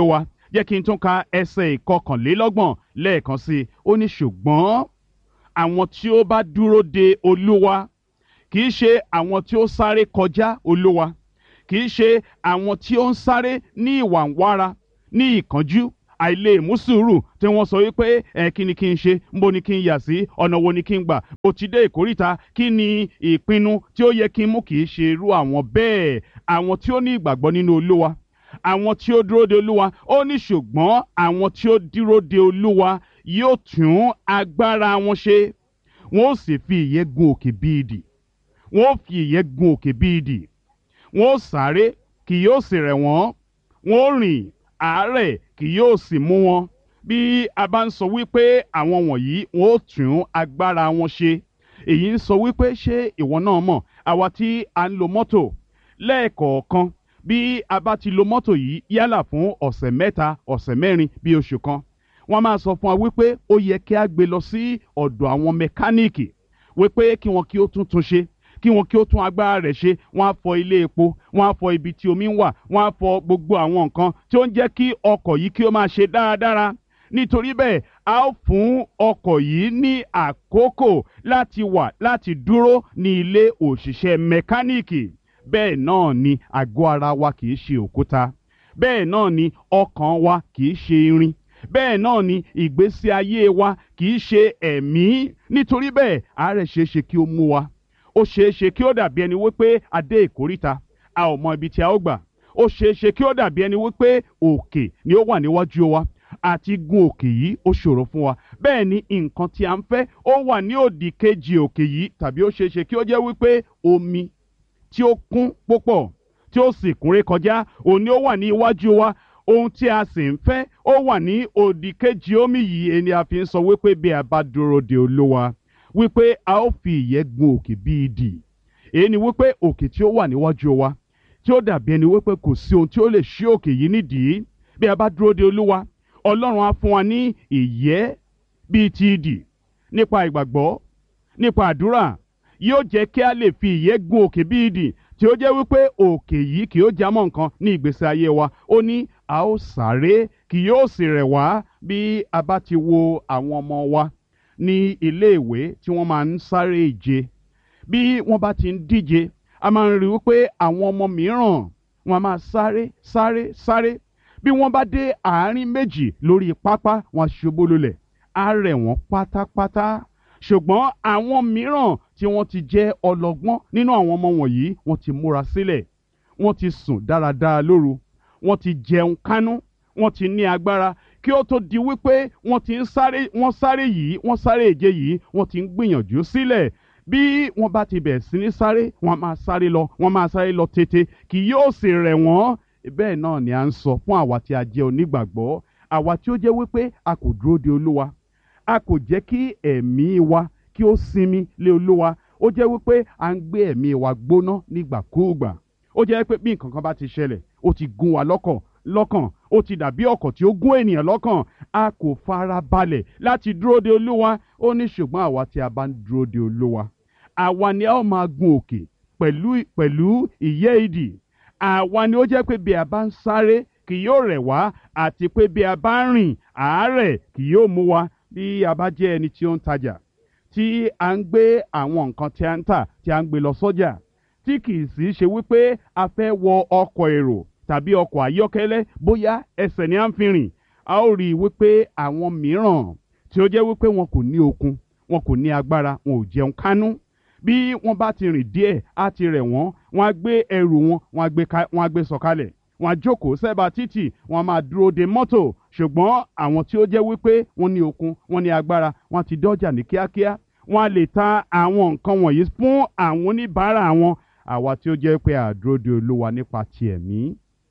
S1: jẹ́ kí n tún ka ẹsẹ̀ ìkọkànlélọ́gbọ̀n lẹ́ẹ̀kan sí i. Ó ní ṣùgbọ́n àwọn tí ó bá dúró de Olúwa kì í ṣe àwọn tí ó sáré kọjá Olúwa, kì í ṣe àwọn tí ó ń sáré ní ìwàǹwara, ní ìkánjú, àìlè mú sùúrù tí wọ́n sọ wípé ẹ kí ni kí n ṣe, níbo ni kí n yà sí, ọ̀nà wo ni kí n gbà, ó ti dé ìkóríta, kí ni ìpinnu tí ó yẹ kí n mú. Kì í ṣe irú àwọn bẹ́ẹ̀. Àwọn tí ó ní ìgbàgbọ́ nínú Olúwa, àwọn tí ó dúró de Olúwa, ó ní ṣùgbọ́n àwọn tí ó dúró de Olúwa yóò tún agbára wọn ṣe, wọn ó sì fi ìyẹ́ gun òkè bí idì, wọn ó fi ìyẹ́ gun òkè bí idì, wọn ó sáré kì yóò sì rẹ̀ wọ́n, wọn ó rìn àárẹ̀ kì yóò sì mú wọn. Bí a bá ń sọ wípé àwọn wọ̀nyí wọn ó tún agbára wọn ṣe, èyí ń sọ wípé ṣé ìwọ náà mọ̀, àwa tí a ń lo mọ́tò lẹ́ẹ̀kọ̀ọ̀kan, bí a bá ti lo mọ́tò yìí yálà fún ọ̀sẹ̀ mẹ́ta, ọ̀sẹ̀ mẹ́rin, bí oṣù kan, wọ́n máa sọ fún wa wípé ó yẹ kí a gbé lọ sí ọ̀dọ̀ àwọn mẹkáníìkì wípé kí wọn kí ó tún tún ṣe, kí wọn kí ó tún agbára rẹ̀ ṣe. Wọ́n á fọ ilé epo, wọ́n á fọ ibi tí omi ń wà, wọ́n á fọ gbogbo àwọn nǹkan tí ó ń jẹ́ kí ọkọ̀ yìí kí ó máa ṣe dáradára. Nítorí bẹ́ẹ̀ a ó fún ọkọ̀ yìí ní àkókò láti wà, láti dúró ní ilé òṣìṣẹ́ mẹkáníìkì. Bẹ́ẹ̀ náà ni àgọ́ ara wa kì í ṣe òkúta, bẹ́ẹ̀ náà ni ọkàn wa kì í ṣe irin, bẹ́ẹ̀ náà ni ìgbésí ayé wa kì í ṣe ẹ̀mí. Nítorí bẹ́ẹ̀ àárẹ̀ ṣeé ṣe kí ó mú wa, ó ṣeé ṣe kí ó dàbí ẹni wípé a dé ìkóríta, a ò mọ ibi tí a ó gbà. Ó ṣeé ṣe kí ó dàbí ẹni wípé òkè ni ó wà níwájú wa, àti gun òkè yìí ó ṣòro fún wa. Bẹ́ẹ̀ ni nǹkan tí a ń fẹ́ ó wà ní òdì kejì òkè yìí, tàbí ó ṣeé ṣe kí ó jẹ́ wípé omi tí ó kún púpọ̀ tí ó sì kúnré kọjá òun ni ó wà ní iwájú wa. Ohun tí a sì ń fẹ́ ó wà ní òdì kejì omi yìí. Ẹni a fi ń sọ wípé bí a bá dúró de Olúwa wípé a ó fi ìyẹ́ gun òkè bí idì. Èyí ni wípé òkè tí ó wà níwájú wa tí ó dàbí ẹni wípé kò sí ohun tí ó lè ṣí òkè yìí nídìí. Bí a bá dúró de Olúwa, Ọlọ́run á fún wa ní ìyẹ́ bíi ti idì. Nípa ìgbàgbọ́, nípa àdúrà, yóò jẹ́ kí a lè fi ìyẹ́ gun òkè bí idì, tí ó jẹ́ wípé òkè yìí kì yóò jámọ́ nǹkan ní ìgbésí ayé wa. Ó ní a ó sáré kì yóò sì rẹ̀ wá. Bí a bá ti wo àwọn ọmọ wa ní iléèwé tí wọ́n máa ń sáré ìje, bí wọ́n bá ti ń díje, a máa ń rí wípé àwọn ọmọ mìíràn wọ́n máa sáré sáré sáré. Bí wọ́n bá dé àárín méjì lórí pápá, wọ́n ṣubú lulẹ̀, á rẹ̀ wọ́n pátápátá. Ṣùgbọ́n àwọn mìíràn tí wọ́n ti jẹ́ ọlọ́gbọ́n nínú àwọn ọmọ wọ̀nyí, wọ́n ti múra sílẹ̀, wọ́n ti sùn dáradára lóru, wọ́n ti jẹun kánú, wọ́n ti ní agbára kí ó tó di wípé wọ́n ti ń sáré, wọ́n sáré yìí, wọ́n sáré ìje yìí, wọ́n ti ń gbìyànjú sílẹ̀. Bí wọ́n bá ti bẹ̀rẹ̀ sí ní sáré, wọ́n máa sáré lọ, wọ́n máa sáré lọ tètè, kì yóò sì rẹ̀ wọ́n. Bẹ́ẹ̀ náà ni à ń sọ fún àwa tí a jẹ́ onígbàgbọ́, àwa tí ó jẹ́ wípé a kò dúró de Olúwa, a kò jẹ́ kí ẹ̀mí wa kí ó sinmi lé Olúwa. Ó jẹ́ wípé à ń gbé ẹ̀mí wa gbóná nígbàkúùgbà. Ó jẹ́ pé bí nǹkan kan bá ti ṣẹlẹ̀, ó ti gún wa lọ́kàn lọ́kàn, ó ti dàbí ọ̀kọ̀ tí ó gún ènìyàn lọ́kàn. A kò fara balẹ̀ láti dúró de Olúwa. Ó ní ṣùgbọ́n àwa tí a bá ń dúró de Olúwa, àwa ni a ó máa gun òkè pẹ̀lú pẹ̀lú ìyẹ́ idì. Àwa ni ó jẹ́ pé bí a bá ń sáré kì yóò rẹ̀ wá, àti pé bí a bá ń rìn àárẹ̀ kì yóò mú wa. Bí a bá jẹ́ ẹni tí ó ń tajà, tí a ń gbé àwọn nǹkan tí a ń tà tí a ń gbé lọ sọ́jà, tí kì í sì ṣe wípé a fẹ́ wọ ọkọ̀ èrò tàbí ọkọ̀ ayọ́kẹ́lẹ́, bóyá ẹsẹ̀ ni à ń fi rìn, a ó rí i wípé àwọn mìíràn tí ó jẹ́ wípé wọn kò ní okun, wọn kò ní agbára, wọn ò jẹun kánú. Bí wọ́n bá ti rìn díẹ̀, á ti rẹ̀ wọ́n, wọ́n á gbé ẹrù wọn, wọ́n á gbé ká, wọ́n á gbé sọ̀kalẹ̀, wọ́n á jókòó sẹ́bàá títì, wọ́n á máa dúró de mọ́tò. Ṣùgbọ́n àwọn tí ó jẹ́ wípé wọ́n ní okun, wọ́n ní agbára, wọ́n ti dọ́jà ní kíákíá, wọ́n á lè ta àwọn nǹkan wọ̀nyí fún àwọn oníbàárà wọn. Àwa tí ó jẹ́ pé a dúró de Olúwa nípa ti ẹ̀mí,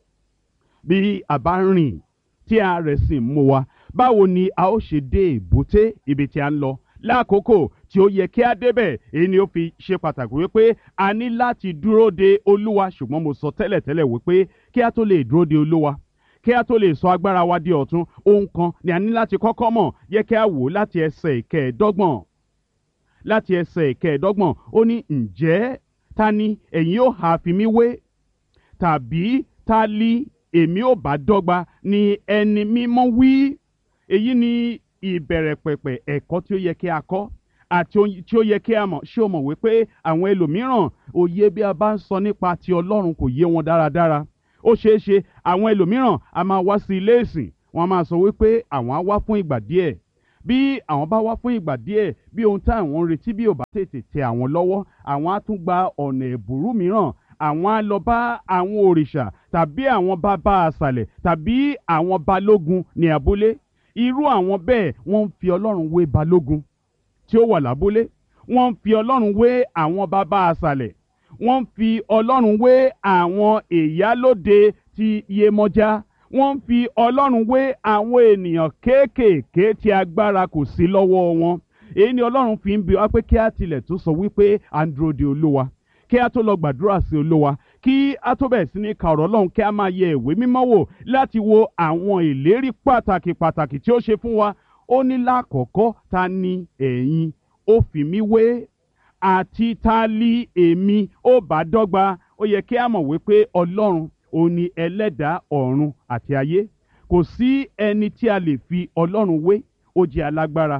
S1: bí a bá rìn tí a rẹ̀ sì mú wa, báwo ni a ó ṣe dé èbúté ibi tí a ń lọ lákòókò tí ó yẹ kí a débẹ̀? Èyí ni ó fi ṣe pàtàkì wípé a ní láti dúró de Olúwa. Ṣùgbọ́n mo sọ tẹ́lẹ̀tẹ́lẹ̀ wípé kí a tó lè dúró de Olúwa, kí a tó lè sọ agbára wa di ọ̀tun, ohun kan ni a ní láti kọ́kọ́ mọ̀. Yẹ kí a wò láti ẹsẹ̀ ìkẹẹ̀ẹ́dọ́gbọ̀n, láti ẹsẹ̀ ìkẹẹ̀ẹ́dọ́gbọ̀n. Ó ní ǹjẹ́ ta ni ẹ̀yin ó ha fi mí wé? Tàbí ta li èmi ò bá dọ́gba ni ẹni mímọ́ wí. Èyí ni ìbẹ̀rẹ̀ pẹ̀pẹ̀ ẹ̀kọ́ tí ó yẹ kí a kọ́ àti ohun tí ó yẹ kí a mọ̀. Ṣé o mọ̀ wípé àwọn ẹlòmíràn òye bí a bá ń sọ nípa ti Ọlọ́run kò yé wọn dáradára? Ó ṣeé ṣe àwọn ẹlòmíràn a máa wá sí ilé ìsìn, wọ́n á máa sọ wípé àwọn á wá fún ìgbà díẹ̀. Bí àwọn bá wá fún ìgbà díẹ̀, bí ohun tí àwọn ń retí bí ò bá tètè tẹ àwọn lọ́wọ́, àwọn á tún gba ọ̀nà ẹ̀bùrú mìíràn. Àwọn á lọ bá àwọn òrìṣà tàbí àwọn bàbá àṣàlẹ̀ tàbí àwọn balógun ní abúlé. Irú àwọn bẹ́ẹ̀ wọ́n ń fi Ọlọ́run wé balógun tí ó wà lábúlé. Wọ́n ń fi Ọlọ́run wé àwọn bàbá àṣàlẹ̀. Wọ́n ń fi Ọlọ́run wé àwọn ìyálóde ti Yemọja. Wọ́n ń fi Ọlọ́run wé àwọn ènìyàn kéékèèké tí agbára kò sí lọ́wọ́ wọn. Èyí ni Ọlọ́run fi ń bi wá pé kí á tilẹ̀ tó sọ wípé à ń dúró de Olúwa, kí á tó lọ gbàdúrà sí Olúwa, kí á tó bẹ̀rẹ̀ sí ní ka ọ̀rọ̀ Ọlọ́run, kí á máa yẹ ìwé mímọ́ wò láti wo àwọn ìlérí pàtàkì pàtàkì tí ó ṣe fún wa. Ó ní lákọ̀ọ́kọ́, ta ni ẹ̀yin ó fi mí wé, àti ta li èmi ó bá dọ́gba. Ó yẹ kí á mọ̀ wípé Ọlọ́run òun ni ẹlẹ́dàá ọ̀run àti ayé. Kò sí ẹni tí a lè fi Ọlọ́run wé. Ó jẹ́ alágbára,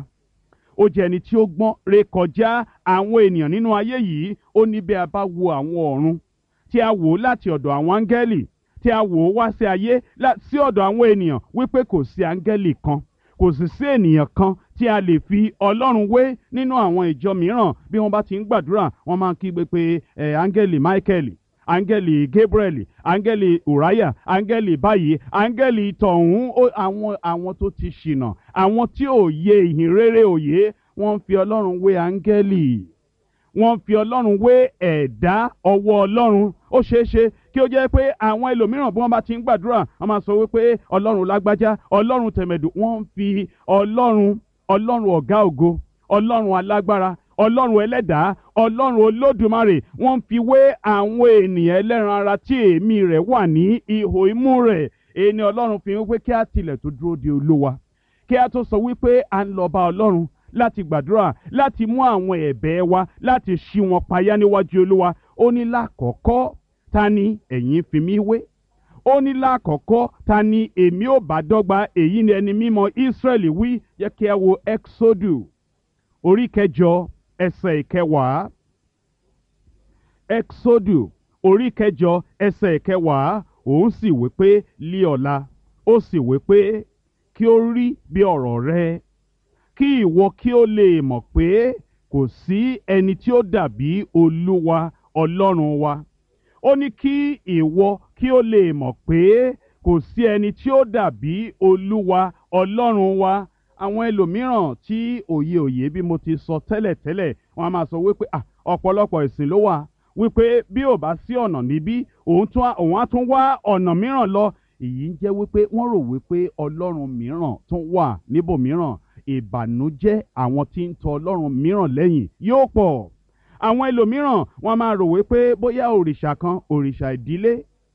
S1: ó jẹ́ ẹni tí ó gbọ́n rékọjá àwọn ènìyàn nínú ayé yìí. Ó ní bí a bá wo àwọn ọ̀run, tí a wò ó láti ọ̀dọ̀ àwọn áńgẹ́lì, tí a wò ó wá sí ayé sí ọ̀dọ̀ àwọn ènìyàn, wípé kò sí áńgẹ́lì kan, kò sì sí ènìyàn kan tí a lè fi Ọlọ́run wé. Nínú àwọn ìjọ mìíràn, bí wọ́n bá ti ń gbàdúrà, wọ́n máa ń kígbe pé ẹ̀ áńgẹ́lì Michael, áńgẹ́lì Gabriel, áńgẹ́lì Uriah, áńgẹ́lì báyìí, áńgẹ́lì tọ̀hún. Àwọn àwọn tó ti ṣìnà, àwọn tí ò yé ìhìn rere òye, wọ́n ń fi Ọlọ́run wé áńgẹ́lì. Wọ́n ń fi Ọlọ́run wé ẹ̀dá ọwọ́ Ọlọ́run. Ó ṣeé ṣe kí ó jẹ́ pé àwọn ẹlòmíràn bí wọ́n bá ti ń gbàdúrà, wọ́n máa sọ wípé Ọlọ́run lágbájá, Ọlọ́run tẹ̀mẹ̀dù. Wọ́n ń fi Ọlọ́run, Ọlọ́run ọ̀gá ògo, Ọlọ́run alágbára, Ọlọ́run ẹlẹ́dàá, Ọlọ́run olódùmarè, wọ́n ń fi wé àwọn ènìyàn ẹlẹ́ran ara tí èémí rẹ̀ wà ní ihò imú rẹ̀. Èyí ni Ọlọ́run fi wípé kí á tilẹ̀ tó dúró de Olúwa, kí á tó sọ wípé à ń lọ bá Ọlọ́run láti gbàdúrà, láti mú àwọn ẹ̀bẹ̀ wa, láti ṣí wọn payá níwájú Olúwa. Ó ní lákọ̀ọ́kọ́, ta ni ẹ̀yin fi mí wé? Ó ní lákọ̀ọ́kọ́, ta ni èmi ò bá dọ́gba? Èyí ni ẹni mímọ́ Ísírẹ́lì wí. Jẹ́ kí a wo Exodu orí kẹjọ ẹsẹ̀ ìkẹwàá. Exodu orí kẹjọ ẹsẹ̀ ìkẹwàá. Òun sì wí pé lí ọ̀la, ó sì wí pé kí ó rí bí ọ̀rọ̀ rẹ, kí ìwọ kí ó lè mọ̀ pé kò sí ẹni tí ó dàbí Olúwa Ọlọ́run wa. Ó ní kí ìwọ kí ó lè mọ̀ pé kò sí ẹni tí ó dàbí Olúwa Ọlọ́run wa. Àwọn ẹlòmíràn tí òye òye bí mo ti sọ tẹ́lẹ̀ tẹ́lẹ̀, wọ́n á máa sọ wípé à ọ̀pọ̀lọpọ̀ ìsìn ló wà, wípé bí ò bá sí ọ̀nà níbí, òun tún òun á tún wá ọ̀nà mìíràn lọ. Èyí ń jẹ́ wípé wọ́n rò wípé Ọlọ́run mìíràn tún wà níbòmíràn. Ìbànújẹ́ àwọn tí ń tọ Ọlọ́run mìíràn lẹ́yìn yóò pọ̀. Àwọn ẹlòmíràn wọ́n máa rò wípé bóyá òrìṣà kan, òrìṣà ìdílé,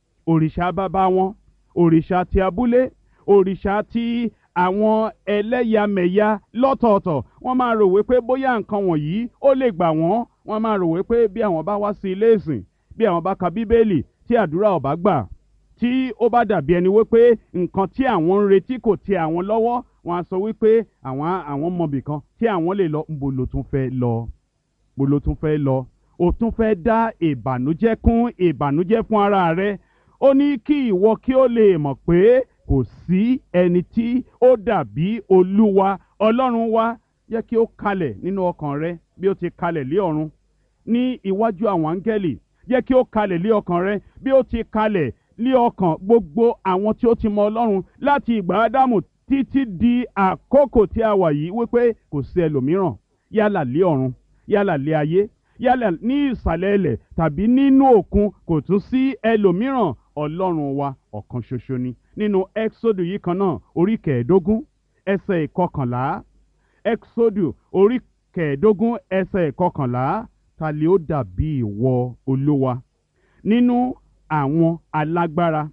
S1: òrìṣà bàbá wọn, òrìṣà ti abúlé, òrìṣà ti àwọn ẹlẹ́yàmẹ̀yà lọ́tọ̀ọ̀tọ̀, wọ́n máa rò wípé bóyá nǹkan wọ̀nyí ó lè gbà wọ́n. Wọ́n máa rò wípé bí àwọn bá wá sí ilé ìsìn, bí àwọn bá ka Bíbélì, tí àdúrà ò bá gbà, tí ó bá dàbí ẹni wípé nǹkan tí àwọn ń retí kò tẹ àwọn lọ́wọ́, wọ́n á sọ wípé àwọn àwọn mọ̀bì kan tí àwọn lè lọ. Ńbo ló tún fẹ́ lọ? Ńbo ló tún fẹ́ lọ? O tún fẹ́ dá ìbànújẹ́ kún ìbànújẹ́ fún ara rẹ. Ó ní kí ìwọ kí ó lè mọ̀ pé kò sí ẹni tí ó dàbí Olúwa Ọlọ́run wa. Jẹ́ kí ó kalẹ̀ nínú ọkàn rẹ bí ó ti kalẹ̀ lé ọ̀run ní iwájú àwọn áńgẹ́lì. Jẹ́ kí ó kalẹ̀ lé ọkàn rẹ bí ó ti kalẹ̀ lé ọkàn gbogbo àwọn tí ó ti mọ Ọlọ́run láti ìgbà Ádámù títí di àkókò tí a wà yìí, wípé kò sí ẹlòmíràn yálà lé ọ̀run, yálà lé ayé, yálà ní ìsàlẹ̀ ilẹ̀ tàbí nínú òkun, kò tún sí ẹlòmíràn. Ọlọ́run wa ọ̀kan ṣoṣo ni. Nínú Exodu yìí kan náà, orí kẹẹ̀ẹ́dógún ẹsẹ̀ ìkọkànlá. Exodu orí kẹẹ̀ẹ́dógún ẹsẹ̀ ìkọkànlá. Ta lè ó dàbí ìwọ Olúwa nínú àwọn alágbára?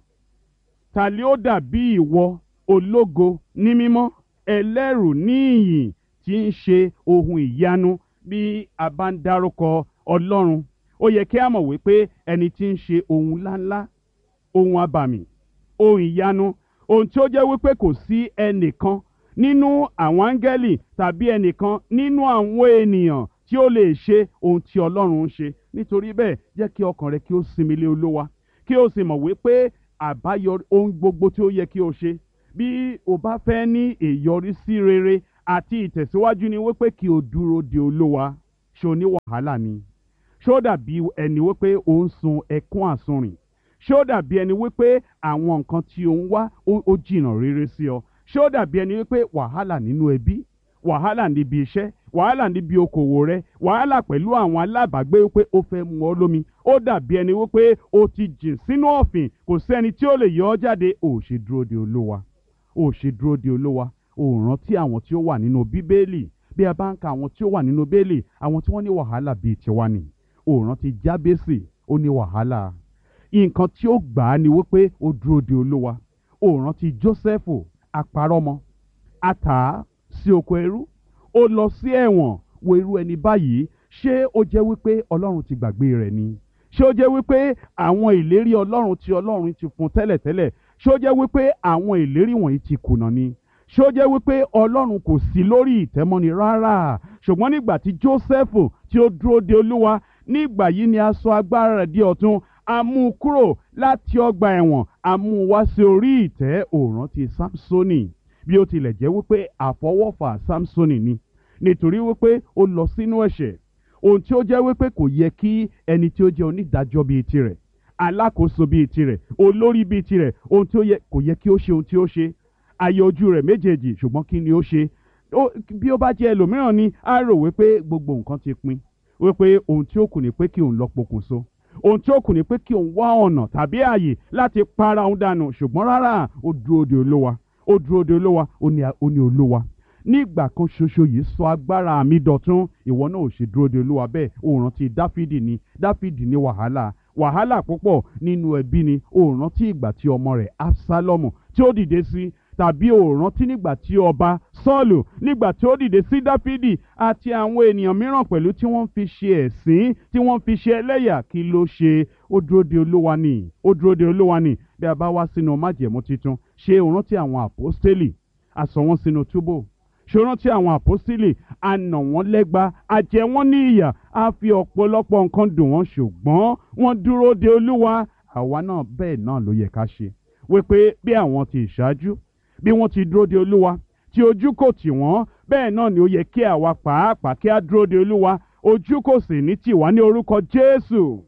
S1: Ta lè ó dàbí ìwọ ológo ní mímọ́, ẹlẹ́rù ní ìyìn, tí ń ṣe ohun ìyanu? Bí a bá ń dárúkọ Ọlọ́run, ó yẹ kí a mọ̀ wípé ẹni tí ń ṣe ohun ńláńlá, ohun abàmì, ohun ìyanu, ohun tí ó jẹ́ wípé kò sí ẹnìkan nínú àwọn áńgẹ́lì tàbí ẹnìkan nínú àwọn ènìyàn tí ó lè ṣe ohun tí Ọlọ́run ń ṣe. Nítorí bẹ́ẹ̀, jẹ́ kí ọkàn rẹ kí ó sinmi lé Olúwa, kí o sì mọ̀ wípé àbáyọrí ohun gbogbo tí ó yẹ kí o ṣe bí o bá fẹ́ ní ìyọrísí rere àti ìtẹ̀síwájú ni wípé kí o dúró de Olúwa. Ṣé o ní wàhálà ni? Ṣé ó dàbí ẹni wípé o ń sun ẹkún àsunrìn? Ṣé ó dàbí ẹni wípé àwọn nǹkan tí o ń wá ó jìnnà rere sí ọ? Ṣé ó dàbí ẹni wípé wàhálà nínú ẹbí, wàhálà níbi iṣẹ́, wàhálà níbi okòwò rẹ, wàhálà pẹ̀lú àwọn alábàágbé wípé ó fẹ́ mu ọ lómi? Ó dàbí ẹni wípé o ti jìn sínú ọ̀fìn, kò sẹ́ni tí ó lè yọ ọ́ jáde. Ò ṣe dúró de Olúwa, ò ṣe dúró de Olúwa. Ò rántí àwọn tí ó wà nínú Bíbélì. Bí a bá ń ka àwọn tí ó wà nínú Bíbélì, àwọn tí wọ́n ní wàhálà bíi tiwa ni. Ò rántí Jábésì, ó ní wàhálà. Nǹkan tí ó gbà á ni wípé ó dúró de Olúwa. Ò rántí Jósẹ́fù, apárọ́mọ, a tà á sí oko ẹrú, ó lọ sí ẹ̀wọ̀n. Wo irú ẹni báyìí, ṣé ó jẹ́ wípé Ọlọ́run ti gbàgbé rẹ̀ ni? Ṣé ó jẹ́ wípé àwọn ìlérí Ọlọ́run tí Ọlọ́run ti fún tẹ́lẹ̀tẹ́lẹ̀, ṣé ó jẹ́ wípé àwọn ìlérí wọ̀nyí ti kùnà ni? Ṣé ó jẹ́ wípé Ọlọ́run kò sí lórí ìtẹ́mọ́ni rárá? Ṣùgbọ́n nígbà tí Jósẹ́fù tí ó dúró de Olúwa, nígbà yìí ni a sọ agbára rẹ̀ di ọ̀tun. A mú un kúrò láti ọgbà ẹ̀wọ̀n, a mú un wá sí orí ìtẹ́. Ó rántí Sámsónì, bí ó tilẹ̀ jẹ́ wípé àfọwọ́fà Sámsónì ni, nítorí wípé ó lọ sínú ẹ̀ṣẹ̀, ohun tí ó jẹ́ wípé kò yẹ kí ẹni tí ó jẹ́ onídàájọ́ bíi tirẹ̀, alákòóso bíi tirẹ̀, olórí bíi tirẹ̀, ohun tí ó yẹ kò yẹ kí ó ṣe ohun tí ó ṣe. Ayé ojú rẹ̀ méjèèjì, ṣùgbọ́n kí ni ó ṣe? Bí ó bá jẹ́ ẹlòmíràn ni, á rò wípé gbogbo nǹkan ti pin, wípé ohun tí ó kù ni pé kí òun lọ pokùnso, ohun tí ó kù ni pé kí òun wá ọ̀nà tàbí ààyè láti para òun dànù. Ṣùgbọ́n rárá, ó dúró de Olúwa, ó dúró de Olúwa, ó ní Olúwa nígbà kan ṣoṣo yìí sọ agbára mi dọ̀tun. Ìwọ náà ò ṣe dúró de Olúwa bẹ́ẹ̀. Ó rántí Dáfídì ni. Dáfídì ní wàhálà, wàhálà púpọ̀ nínú ẹbí ni. Ó rántí ìgbà tí ọmọ rẹ̀ Absalomu tí ó dìde sí, tàbí ó rántí nígbà tí ọba Sọ́ọ̀lù nígbà tí ó dìde sí Dáfídì àti àwọn ènìyàn mìíràn pẹ̀lú tí wọ́n fi ṣe ẹ̀sín, tí wọ́n fi ṣe ẹlẹ́yà. Kí ló ṣe? Ó dúró de Olúwa ni, ó dúró de Olúwa ni. Bí a bá wá sínú májẹ̀mú titun, ṣé ó rántí àwọn àpọ́stélì? A sọ wọ́n sínú túbú. Ṣé ó rántí àwọn àpọ́stélì? A nà wọ́n lẹ́gba, a jẹ wọ́n ní ìyà, a fi ọ̀pọ̀lọpọ̀ nǹkan dùn wọ́n, ṣùgbọ́n wọ́n dúró de Olúwa. Àwa náà bẹ́ẹ̀ náà ló yẹ ká ṣe, wípé bí àwọn ti ìṣáájú, bí wọ́n ti dúró de Olúwa, tí ojú kò tì wọ́n, bẹ́ẹ̀ náà ni ó yẹ kí àwa pàápàá kí a dúró de Olúwa. Ojú kò sì ní tì wá ní orúkọ Jésù.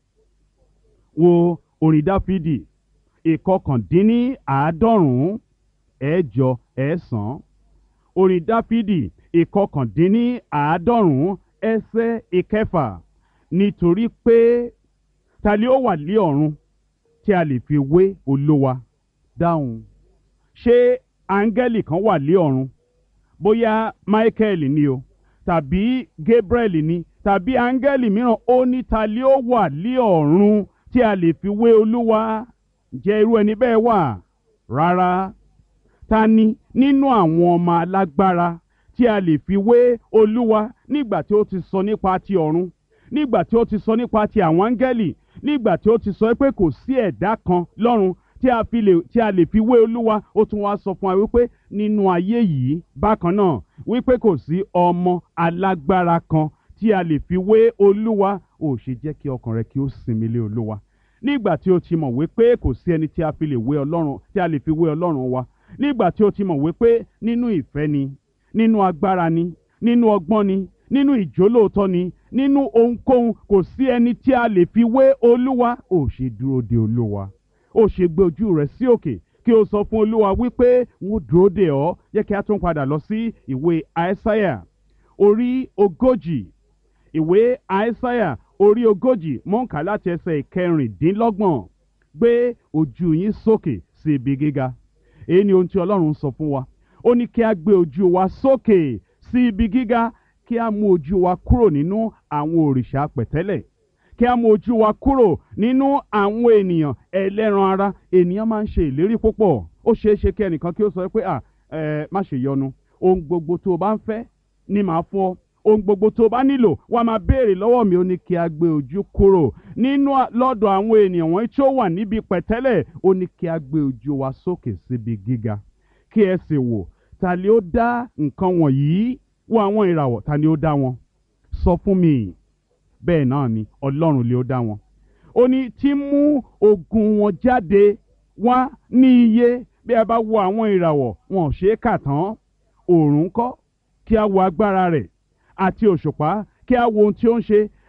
S1: Wo orin Dáfídì ìkọkàndínní àádọ́rùn-ún ẹ̀jọ ẹ̀sán. Orin Dáfídì ìkọkàndínní àádọ́rùn-ún ẹsẹ̀ ìkẹfà. Nítorí pé ta ni ó wà ní ọ̀run tí a lè fi wé Olúwa? Dáhùn. Ṣé áńgẹ́lì kan wà ní ọ̀run? Bóyá Michael ni o, tàbí Gabriel ni, tàbí áńgẹ́lì mìíràn. Ó ní ta ni ó wà ní ọ̀run tí a lè fi wé Olúwa? Ǹjẹ́ irú ẹni bẹ́ẹ̀ wà? Rárá. Ta ni nínú àwọn ọmọ alágbára tí a lè fi wé Olúwa nígbà tí ó ti sọ nípa ti ọ̀run, nígbà tí ó ti sọ nípa ti àwọn áńgẹ́lì, nígbà tí ó ti sọ pé kò sí ẹ̀dá kan lọ́run tí a fi lè tí a lè fi wé Olúwa? Ó tún wá sọ fún wa wípé nínú ayé yìí bákan náà, wípé kò sí ọmọ alágbára kan tí a lè fi wé Olúwa. Ó ṣe jẹ́ kí ọkàn rẹ kí ó sinmi lé Olúwa nígbà tí ó ti mọ̀ wípé kò sí ẹni tí a fi lè wé Ọlọ́run, tí a lè fi wé Ọlọ́run wa. Nígbà tí ó ti mọ̀ wípé nínú ìfẹ́ ni, nínú agbára ni, nínú ọgbọ́n ni, nínú ìjólóòtọ́ ni, nínú ohunkóhun kò sí ẹni tí a lè fi wé Olúwa. Ó ṣe dúró de Olúwa. Ó ṣe gbé ojú rẹ̀ sí òkè kí o sọ fún Olúwa wípé wọ́n dúró de ọ́. Jẹ́ kí a tún padà lọ sí ìwé Aísáyà orí ogójì. Ìwé Aísáyà orí ogójì, mò ń kà láti ẹsẹ̀ ìkẹrìndínlọ́gbọ̀n. Gbé ojú yín sókè sí ibi gíga. Èyí ni ohun tí Ọlọ́run sọ fún wa. Ó ní kí a gbé ojú wa sókè sí ibi gíga, kí a mú ojú wa kúrò nínú àwọn òrìṣà pẹ̀tẹ́lẹ̀, kí a mú ojú wa kúrò nínú àwọn ènìyàn ẹlẹ́ran ara. Ènìyàn máa ń ṣe ìlérí púpọ̀. Ó ṣeé ṣe kí ẹnìkan kí ó sọ pé à ẹ má ṣe yọnu, ohun gbogbo tó o bá ń fẹ́ ni màá fún ọ, ohun gbogbo tó bá nílò wá máa béèrè lọ́wọ́ mi. Ó ní kí a gbé ojú kúrò nínú lọ́dọ̀ àwọn ènìyàn wọ̀nyí tí ó wà níbi pẹ̀tẹ́lẹ̀. Ó ní kí a gbé ojú wa sókè síbi gíga kí ẹ sì wò ta ni ó dá nǹkan wọ̀nyí. Wo àwọn ìràwọ̀, ta ni ó dá wọn? Sọ fún mi. Bẹ́ẹ̀ náà ni Ọlọ́run lé ó dá wọn. Ó ní tí mú ogun wọn jáde wá ní iye. Bí a bá wo àwọn ìràwọ̀, wọn ò ṣeé kà tán. Òòrùn ńkọ́, kí a wo agbára rẹ̀, àti òṣùpá kí a wo ohun tí ó ń ṣe.